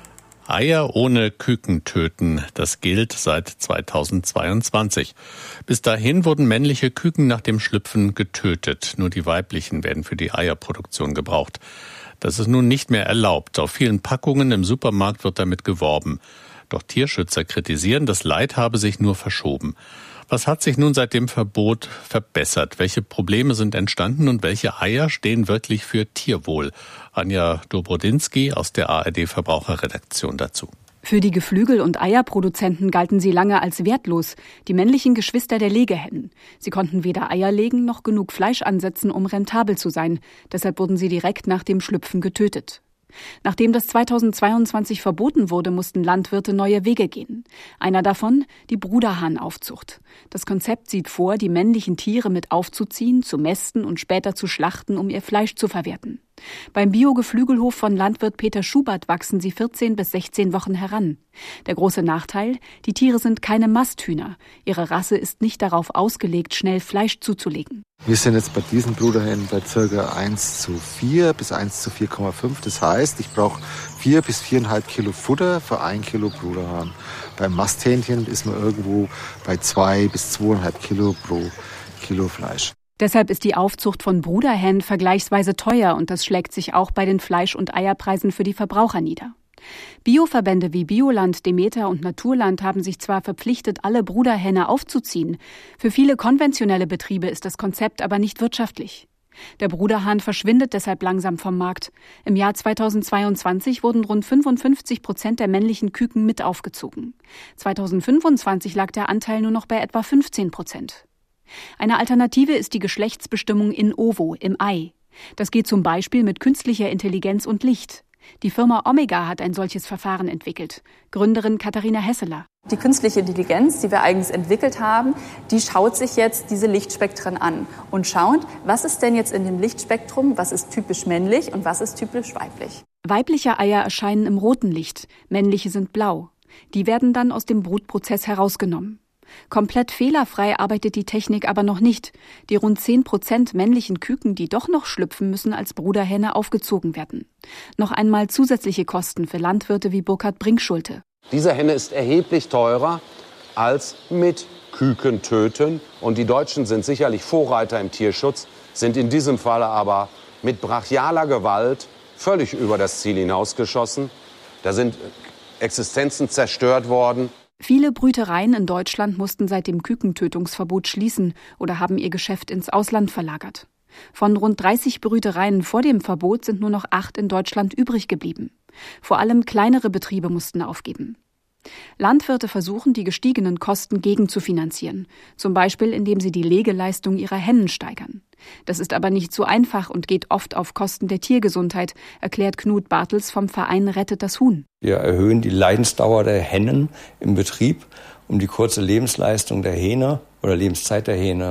Eier ohne Küken töten, das gilt seit zweitausendzweiundzwanzig. Bis dahin wurden männliche Küken nach dem Schlüpfen getötet. Nur die weiblichen werden für die Eierproduktion gebraucht. Das ist nun nicht mehr erlaubt. Auf vielen Packungen im Supermarkt wird damit geworben. Doch Tierschützer kritisieren, das Leid habe sich nur verschoben. Was hat sich nun seit dem Verbot verbessert? Welche Probleme sind entstanden und welche Eier stehen wirklich für Tierwohl? Anja Dobrodinsky aus der A R D-Verbraucherredaktion dazu. Für die Geflügel- und Eierproduzenten galten sie lange als wertlos, die männlichen Geschwister der Legehennen. Sie konnten weder Eier legen noch genug Fleisch ansetzen, um rentabel zu sein. Deshalb wurden sie direkt nach dem Schlüpfen getötet. Nachdem das zweitausendzweiundzwanzig verboten wurde, mussten Landwirte neue Wege gehen. Einer davon die Bruderhahnaufzucht. Das Konzept sieht vor, die männlichen Tiere mit aufzuziehen, zu mästen und später zu schlachten, um ihr Fleisch zu verwerten. Beim Bio-Geflügelhof von Landwirt Peter Schubert wachsen sie vierzehn bis sechzehn Wochen heran. Der große Nachteil? Die Tiere sind keine Masthühner. Ihre Rasse ist nicht darauf ausgelegt, schnell Fleisch zuzulegen. Wir sind jetzt bei diesen Bruderhennen bei ca. eins zu vier bis eins zu vier Komma fünf. Das heißt, ich brauche vier bis viereinhalb Kilo Futter für ein Kilo Bruderhahn. Beim Masthähnchen ist man irgendwo bei zwei bis zweieinhalb Kilo pro Kilo Fleisch. Deshalb ist die Aufzucht von Bruderhennen vergleichsweise teuer und das schlägt sich auch bei den Fleisch- und Eierpreisen für die Verbraucher nieder. Bioverbände wie Bioland, Demeter und Naturland haben sich zwar verpflichtet, alle Bruderhähne aufzuziehen. Für viele konventionelle Betriebe ist das Konzept aber nicht wirtschaftlich. Der Bruderhahn verschwindet deshalb langsam vom Markt. Im Jahr zweitausendzweiundzwanzig wurden rund fünfundfünfzig Prozent der männlichen Küken mit aufgezogen. zweitausendfünfundzwanzig lag der Anteil nur noch bei etwa fünfzehn Prozent. Eine Alternative ist die Geschlechtsbestimmung in ovo, im Ei. Das geht zum Beispiel mit künstlicher Intelligenz und Licht. Die Firma Omega hat ein solches Verfahren entwickelt. Gründerin Katharina Hesseler. Die künstliche Intelligenz, die wir eigens entwickelt haben, die schaut sich jetzt diese Lichtspektren an und schaut, was ist denn jetzt in dem Lichtspektrum, was ist typisch männlich und was ist typisch weiblich. Weibliche Eier erscheinen im roten Licht, männliche sind blau. Die werden dann aus dem Brutprozess herausgenommen. Komplett fehlerfrei arbeitet die Technik aber noch nicht. Die rund zehn Prozent männlichen Küken, die doch noch schlüpfen, müssen als Bruderhähne aufgezogen werden. Noch einmal zusätzliche Kosten für Landwirte wie Burkhard Brinkschulte. Diese Henne ist erheblich teurer als mit Küken töten. Und die Deutschen sind sicherlich Vorreiter im Tierschutz, sind in diesem Falle aber mit brachialer Gewalt völlig über das Ziel hinausgeschossen. Da sind Existenzen zerstört worden. Viele Brütereien in Deutschland mussten seit dem Kükentötungsverbot schließen oder haben ihr Geschäft ins Ausland verlagert. Von rund dreißig Brütereien vor dem Verbot sind nur noch acht in Deutschland übrig geblieben. Vor allem kleinere Betriebe mussten aufgeben. Landwirte versuchen, die gestiegenen Kosten gegenzufinanzieren, zum Beispiel indem sie die Legeleistung ihrer Hennen steigern. Das ist aber nicht so einfach und geht oft auf Kosten der Tiergesundheit, erklärt Knut Bartels vom Verein Rettet das Huhn. Wir erhöhen die Leidensdauer der Hennen im Betrieb, um die kurze Lebensleistung der Hähne oder Lebenszeit der Hähne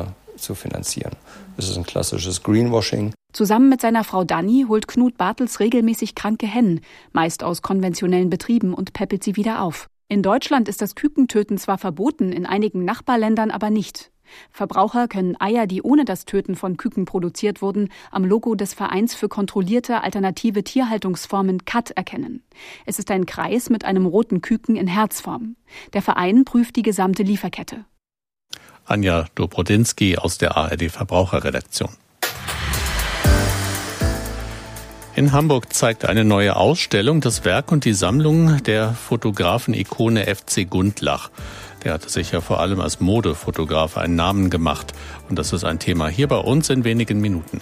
zu finanzieren. Das ist ein klassisches Greenwashing. Zusammen mit seiner Frau Dani holt Knut Bartels regelmäßig kranke Hennen, meist aus konventionellen Betrieben, und päppelt sie wieder auf. In Deutschland ist das Kükentöten zwar verboten, in einigen Nachbarländern aber nicht. Verbraucher können Eier, die ohne das Töten von Küken produziert wurden, am Logo des Vereins für kontrollierte alternative Tierhaltungsformen C A T erkennen. Es ist ein Kreis mit einem roten Küken in Herzform. Der Verein prüft die gesamte Lieferkette. Anja Dobrodinsky aus der A R D Verbraucherredaktion. In Hamburg zeigt eine neue Ausstellung das Werk und die Sammlung der Fotografen-Ikone F C Gundlach. Der hatte sich ja vor allem als Modefotograf einen Namen gemacht. Und das ist ein Thema hier bei uns in wenigen Minuten.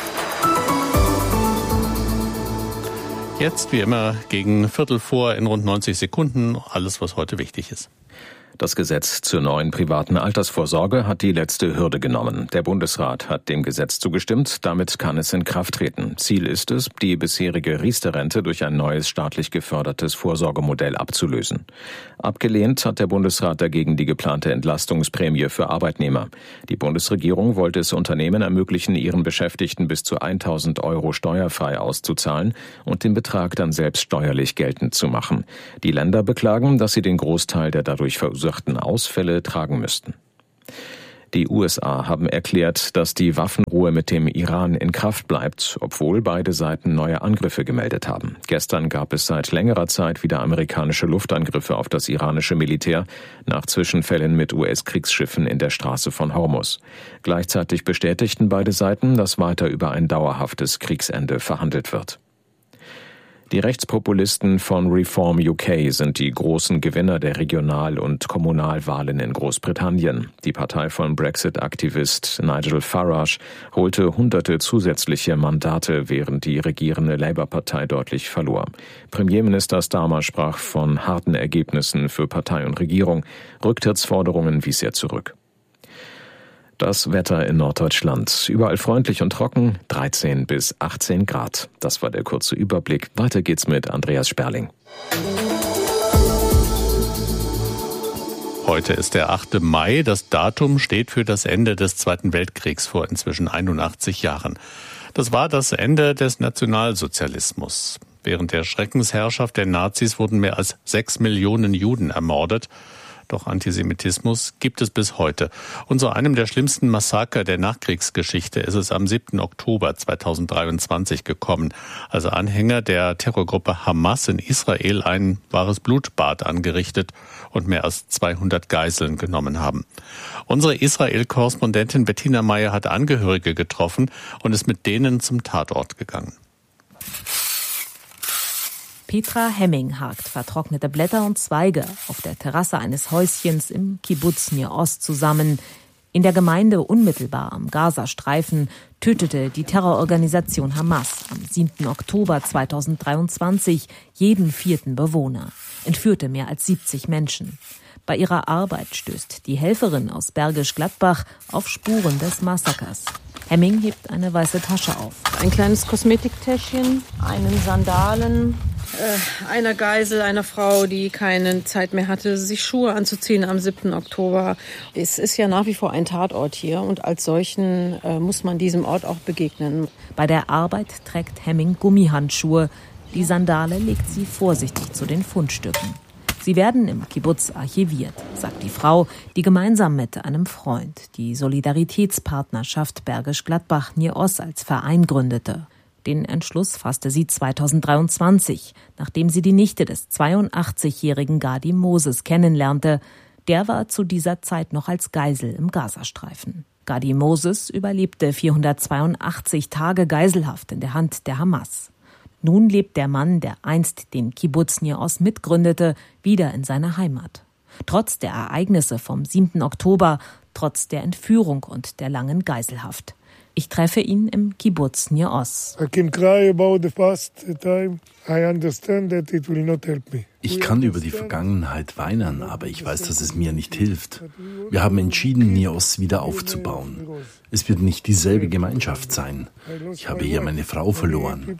Jetzt wie immer gegen Viertel vor in rund neunzig Sekunden alles, was heute wichtig ist. Das Gesetz zur neuen privaten Altersvorsorge hat die letzte Hürde genommen. Der Bundesrat hat dem Gesetz zugestimmt, damit kann es in Kraft treten. Ziel ist es, die bisherige Riester-Rente durch ein neues staatlich gefördertes Vorsorgemodell abzulösen. Abgelehnt hat der Bundesrat dagegen die geplante Entlastungsprämie für Arbeitnehmer. Die Bundesregierung wollte es Unternehmen ermöglichen, ihren Beschäftigten bis zu tausend Euro steuerfrei auszuzahlen und den Betrag dann selbst steuerlich geltend zu machen. Die Länder beklagen, dass sie den Großteil der dadurch verursachten Ausfälle tragen müssten. Die U S A haben erklärt, dass die Waffenruhe mit dem Iran in Kraft bleibt, obwohl beide Seiten neue Angriffe gemeldet haben. Gestern gab es seit längerer Zeit wieder amerikanische Luftangriffe auf das iranische Militär nach Zwischenfällen mit U S-Kriegsschiffen in der Straße von Hormuz. Gleichzeitig bestätigten beide Seiten, dass weiter über ein dauerhaftes Kriegsende verhandelt wird. Die Rechtspopulisten von Reform U K sind die großen Gewinner der Regional- und Kommunalwahlen in Großbritannien. Die Partei von Brexit-Aktivist Nigel Farage holte hunderte zusätzliche Mandate, während die regierende Labour-Partei deutlich verlor. Premierminister Starmer sprach von harten Ergebnissen für Partei und Regierung. Rücktrittsforderungen wies er zurück. Das Wetter in Norddeutschland. Überall freundlich und trocken, dreizehn bis achtzehn Grad. Das war der kurze Überblick. Weiter geht's mit Andreas Sperling. Heute ist der achte Mai. Das Datum steht für das Ende des Zweiten Weltkriegs vor inzwischen einundachtzig Jahren. Das war das Ende des Nationalsozialismus. Während der Schreckensherrschaft der Nazis wurden mehr als sechs Millionen Juden ermordet. Doch Antisemitismus gibt es bis heute. Und zu einem der schlimmsten Massaker der Nachkriegsgeschichte ist es am siebten Oktober zweitausenddreiundzwanzig gekommen, als Anhänger der Terrorgruppe Hamas in Israel ein wahres Blutbad angerichtet und mehr als zweihundert Geiseln genommen haben. Unsere Israel-Korrespondentin Bettina Meyer hat Angehörige getroffen und ist mit denen zum Tatort gegangen. Petra Hemming hakt vertrocknete Blätter und Zweige auf der Terrasse eines Häuschens im Kibbuz Nir Oz zusammen. In der Gemeinde unmittelbar am Gazastreifen tötete die Terrororganisation Hamas am siebten Oktober zweitausenddreiundzwanzig jeden vierten Bewohner, entführte mehr als siebzig Menschen. Bei ihrer Arbeit stößt die Helferin aus Bergisch Gladbach auf Spuren des Massakers. Hemming hebt eine weiße Tasche auf. Ein kleines Kosmetiktäschchen, einen Sandalen, äh, einer Geisel, einer Frau, die keine Zeit mehr hatte, sich Schuhe anzuziehen am siebten Oktober. Es ist ja nach wie vor ein Tatort hier und als solchen äh, muss man diesem Ort auch begegnen. Bei der Arbeit trägt Hemming Gummihandschuhe. Die Sandale legt sie vorsichtig zu den Fundstücken. Sie werden im Kibbuz archiviert, sagt die Frau, die gemeinsam mit einem Freund die Solidaritätspartnerschaft Bergisch Gladbach Nir Oz als Verein gründete. Den Entschluss fasste sie zweitausenddreiundzwanzig, nachdem sie die Nichte des zweiundachtzigjährigen Gadi Moses kennenlernte. Der war zu dieser Zeit noch als Geisel im Gazastreifen. Gadi Moses überlebte vierhundertzweiundachtzig Tage Geiselhaft in der Hand der Hamas. Nun lebt der Mann, der einst den Kibbuz Nir Oz mitgründete, wieder in seiner Heimat. Trotz der Ereignisse vom siebten Oktober, trotz der Entführung und der langen Geiselhaft. Ich treffe ihn im Kibbuz Nir Oz. Ich kann über die Vergangenheit weinen, aber ich weiß, dass es mir nicht hilft. Wir haben entschieden, Nir Oz wieder aufzubauen. Es wird nicht dieselbe Gemeinschaft sein. Ich habe hier meine Frau verloren.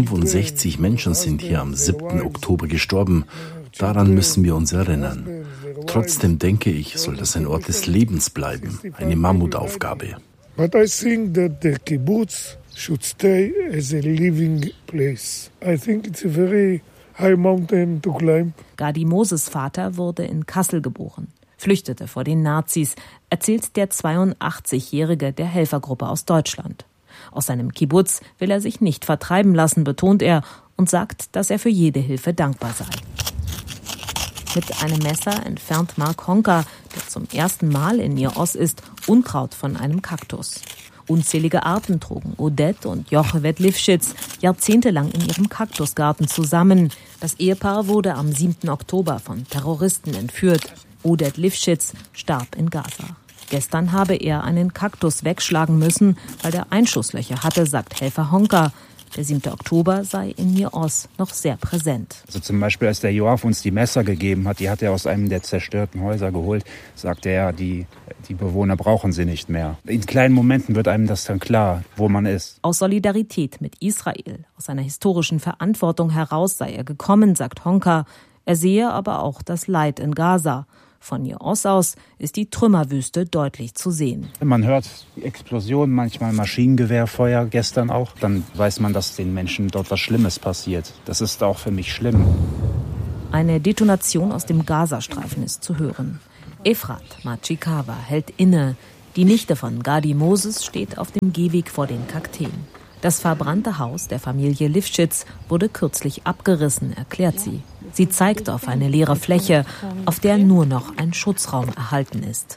fünfundsechzig Menschen sind hier am siebten Oktober gestorben. Daran müssen wir uns erinnern. Trotzdem denke ich, soll das ein Ort des Lebens bleiben, eine Mammutaufgabe. But I think that the kibbutz should stay as a living place. I think it's a very high mountain to climb. Gadi Moses' Vater wurde in Kassel geboren, flüchtete vor den Nazis, erzählt der zweiundachtzigjährige der Helfergruppe aus Deutschland. Aus seinem Kibbutz will er sich nicht vertreiben lassen, betont er und sagt, dass er für jede Hilfe dankbar sei. Mit einem Messer entfernt Mark Honka, der zum ersten Mal in Nir Oz ist, Unkraut von einem Kaktus. Unzählige Arten trugen Odette und Jochebed Lifschitz jahrzehntelang in ihrem Kaktusgarten zusammen. Das Ehepaar wurde am siebten Oktober von Terroristen entführt. Odette Lifschitz starb in Gaza. Gestern habe er einen Kaktus wegschlagen müssen, weil er Einschusslöcher hatte, sagt Helfer Honka. Der siebte Oktober sei in Nir Oz noch sehr präsent. Also zum Beispiel, als der Joaf uns die Messer gegeben hat, die hat er aus einem der zerstörten Häuser geholt, sagte er, die, die Bewohner brauchen sie nicht mehr. In kleinen Momenten wird einem das dann klar, wo man ist. Aus Solidarität mit Israel, aus einer historischen Verantwortung heraus sei er gekommen, sagt Honka. Er sehe aber auch das Leid in Gaza. Von Nir Oz aus ist die Trümmerwüste deutlich zu sehen. Man hört Explosionen, manchmal Maschinengewehrfeuer, gestern auch. Dann weiß man, dass den Menschen dort was Schlimmes passiert. Das ist auch für mich schlimm. Eine Detonation aus dem Gazastreifen ist zu hören. Efrat Machikawa hält inne. Die Nichte von Gadi Moses steht auf dem Gehweg vor den Kakteen. Das verbrannte Haus der Familie Lifschitz wurde kürzlich abgerissen, erklärt sie. Sie zeigt auf eine leere Fläche, auf der nur noch ein Schutzraum erhalten ist.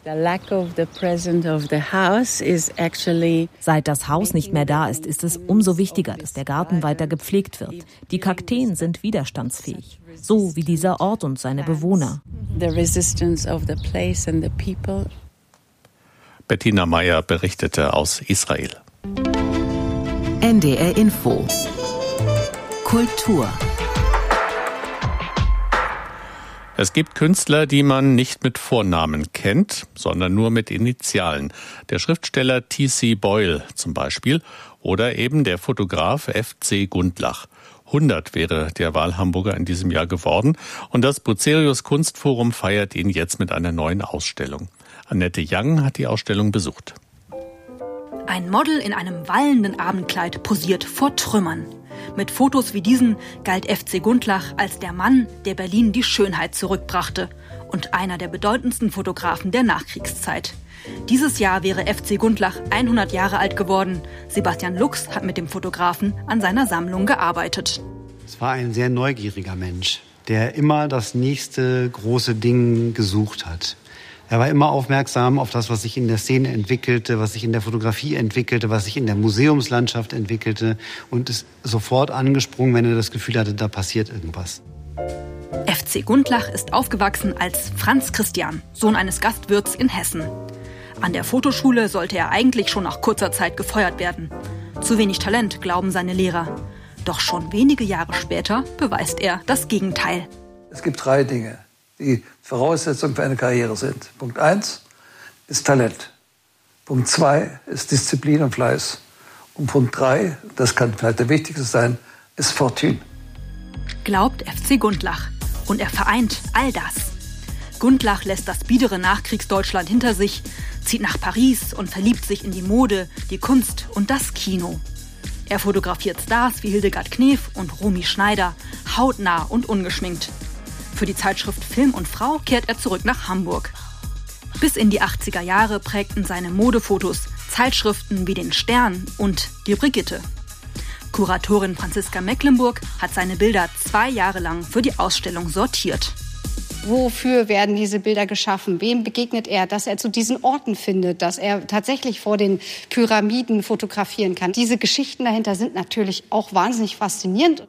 Seit das Haus nicht mehr da ist, ist es umso wichtiger, dass der Garten weiter gepflegt wird. Die Kakteen sind widerstandsfähig, so wie dieser Ort und seine Bewohner. Bettina Meyer berichtete aus Israel. N D R Info Kultur. Es gibt Künstler, die man nicht mit Vornamen kennt, sondern nur mit Initialen. Der Schriftsteller T C Boyle zum Beispiel oder eben der Fotograf F C Gundlach. hundert wäre der Wahlhamburger in diesem Jahr geworden und das Bucerius Kunstforum feiert ihn jetzt mit einer neuen Ausstellung. Annette Young hat die Ausstellung besucht. Ein Model in einem wallenden Abendkleid posiert vor Trümmern. Mit Fotos wie diesen galt F C Gundlach als der Mann, der Berlin die Schönheit zurückbrachte und einer der bedeutendsten Fotografen der Nachkriegszeit. Dieses Jahr wäre F C Gundlach hundert Jahre alt geworden. Sebastian Lux hat mit dem Fotografen an seiner Sammlung gearbeitet. Es war ein sehr neugieriger Mensch, der immer das nächste große Ding gesucht hat. Er war immer aufmerksam auf das, was sich in der Szene entwickelte, was sich in der Fotografie entwickelte, was sich in der Museumslandschaft entwickelte und ist sofort angesprungen, wenn er das Gefühl hatte, da passiert irgendwas. F C Gundlach ist aufgewachsen als Franz Christian, Sohn eines Gastwirts in Hessen. An der Fotoschule sollte er eigentlich schon nach kurzer Zeit gefeuert werden. Zu wenig Talent, glauben seine Lehrer. Doch schon wenige Jahre später beweist er das Gegenteil. Es gibt drei Dinge, die Voraussetzung für eine Karriere sind. Punkt eins ist Talent. Punkt zwei ist Disziplin und Fleiß. Und Punkt drei, das kann vielleicht der wichtigste sein, ist Fortune. Glaubt F C Gundlach. Und er vereint all das. Gundlach lässt das biedere Nachkriegsdeutschland hinter sich, zieht nach Paris und verliebt sich in die Mode, die Kunst und das Kino. Er fotografiert Stars wie Hildegard Knef und Romy Schneider, hautnah und ungeschminkt. Für die Zeitschrift Film und Frau kehrt er zurück nach Hamburg. Bis in die achtziger Jahre prägten seine Modefotos Zeitschriften wie den Stern und die Brigitte. Kuratorin Franziska Mecklenburg hat seine Bilder zwei Jahre lang für die Ausstellung sortiert. Wofür werden diese Bilder geschaffen? Wem begegnet er, dass er zu diesen Orten findet, dass er tatsächlich vor den Pyramiden fotografieren kann? Diese Geschichten dahinter sind natürlich auch wahnsinnig faszinierend.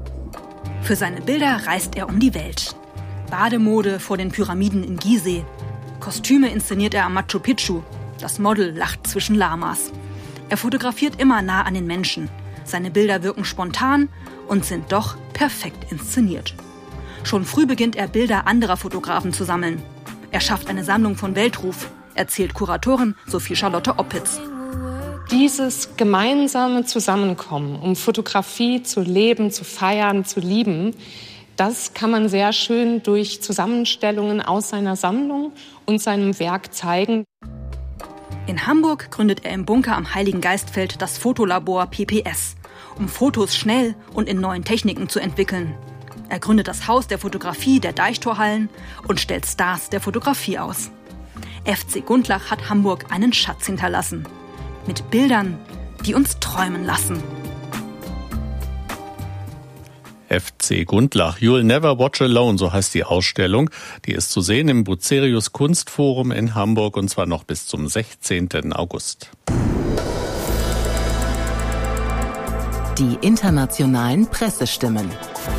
Für seine Bilder reist er um die Welt. Bademode vor den Pyramiden in Gizeh. Kostüme inszeniert er am Machu Picchu. Das Model lacht zwischen Lamas. Er fotografiert immer nah an den Menschen. Seine Bilder wirken spontan und sind doch perfekt inszeniert. Schon früh beginnt er, Bilder anderer Fotografen zu sammeln. Er schafft eine Sammlung von Weltruf, erzählt Kuratorin Sophie Charlotte Oppitz. Dieses gemeinsame Zusammenkommen, um Fotografie zu leben, zu feiern, zu lieben, Das kann man sehr schön durch Zusammenstellungen aus seiner Sammlung und seinem Werk zeigen. In Hamburg gründet er im Bunker am Heiligen Geistfeld das Fotolabor P P S, um Fotos schnell und in neuen Techniken zu entwickeln. Er gründet das Haus der Fotografie der Deichtorhallen und stellt Stars der Fotografie aus. F C Gundlach hat Hamburg einen Schatz hinterlassen. Mit Bildern, die uns träumen lassen. F C Gundlach, You'll Never Watch Alone, so heißt die Ausstellung. Die ist zu sehen im Bucerius Kunstforum in Hamburg und zwar noch bis zum sechzehnten August. Die internationalen Pressestimmen.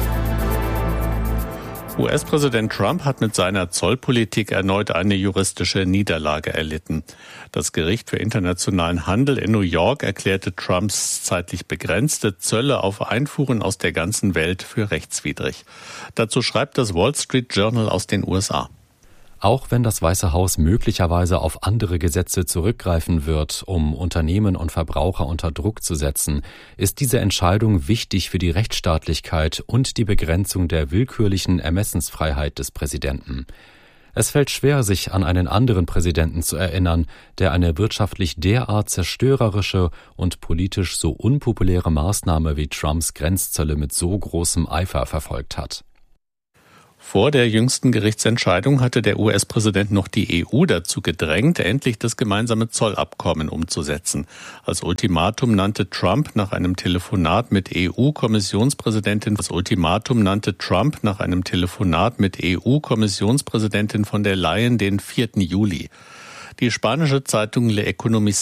U S-Präsident Trump hat mit seiner Zollpolitik erneut eine juristische Niederlage erlitten. Das Gericht für internationalen Handel in New York erklärte Trumps zeitlich begrenzte Zölle auf Einfuhren aus der ganzen Welt für rechtswidrig. Dazu schreibt das Wall Street Journal aus den U S A. Auch wenn das Weiße Haus möglicherweise auf andere Gesetze zurückgreifen wird, um Unternehmen und Verbraucher unter Druck zu setzen, ist diese Entscheidung wichtig für die Rechtsstaatlichkeit und die Begrenzung der willkürlichen Ermessensfreiheit des Präsidenten. Es fällt schwer, sich an einen anderen Präsidenten zu erinnern, der eine wirtschaftlich derart zerstörerische und politisch so unpopuläre Maßnahme wie Trumps Grenzzölle mit so großem Eifer verfolgt hat. Vor der jüngsten Gerichtsentscheidung hatte der U S-Präsident noch die E U dazu gedrängt, endlich das gemeinsame Zollabkommen umzusetzen. Als Ultimatum nannte Trump nach einem Telefonat mit E U-Kommissionspräsidentin das Ultimatum nannte Trump nach einem Telefonat mit E U-Kommissionspräsidentin von der Leyen den vierten Juli. Die spanische Zeitung Le Economista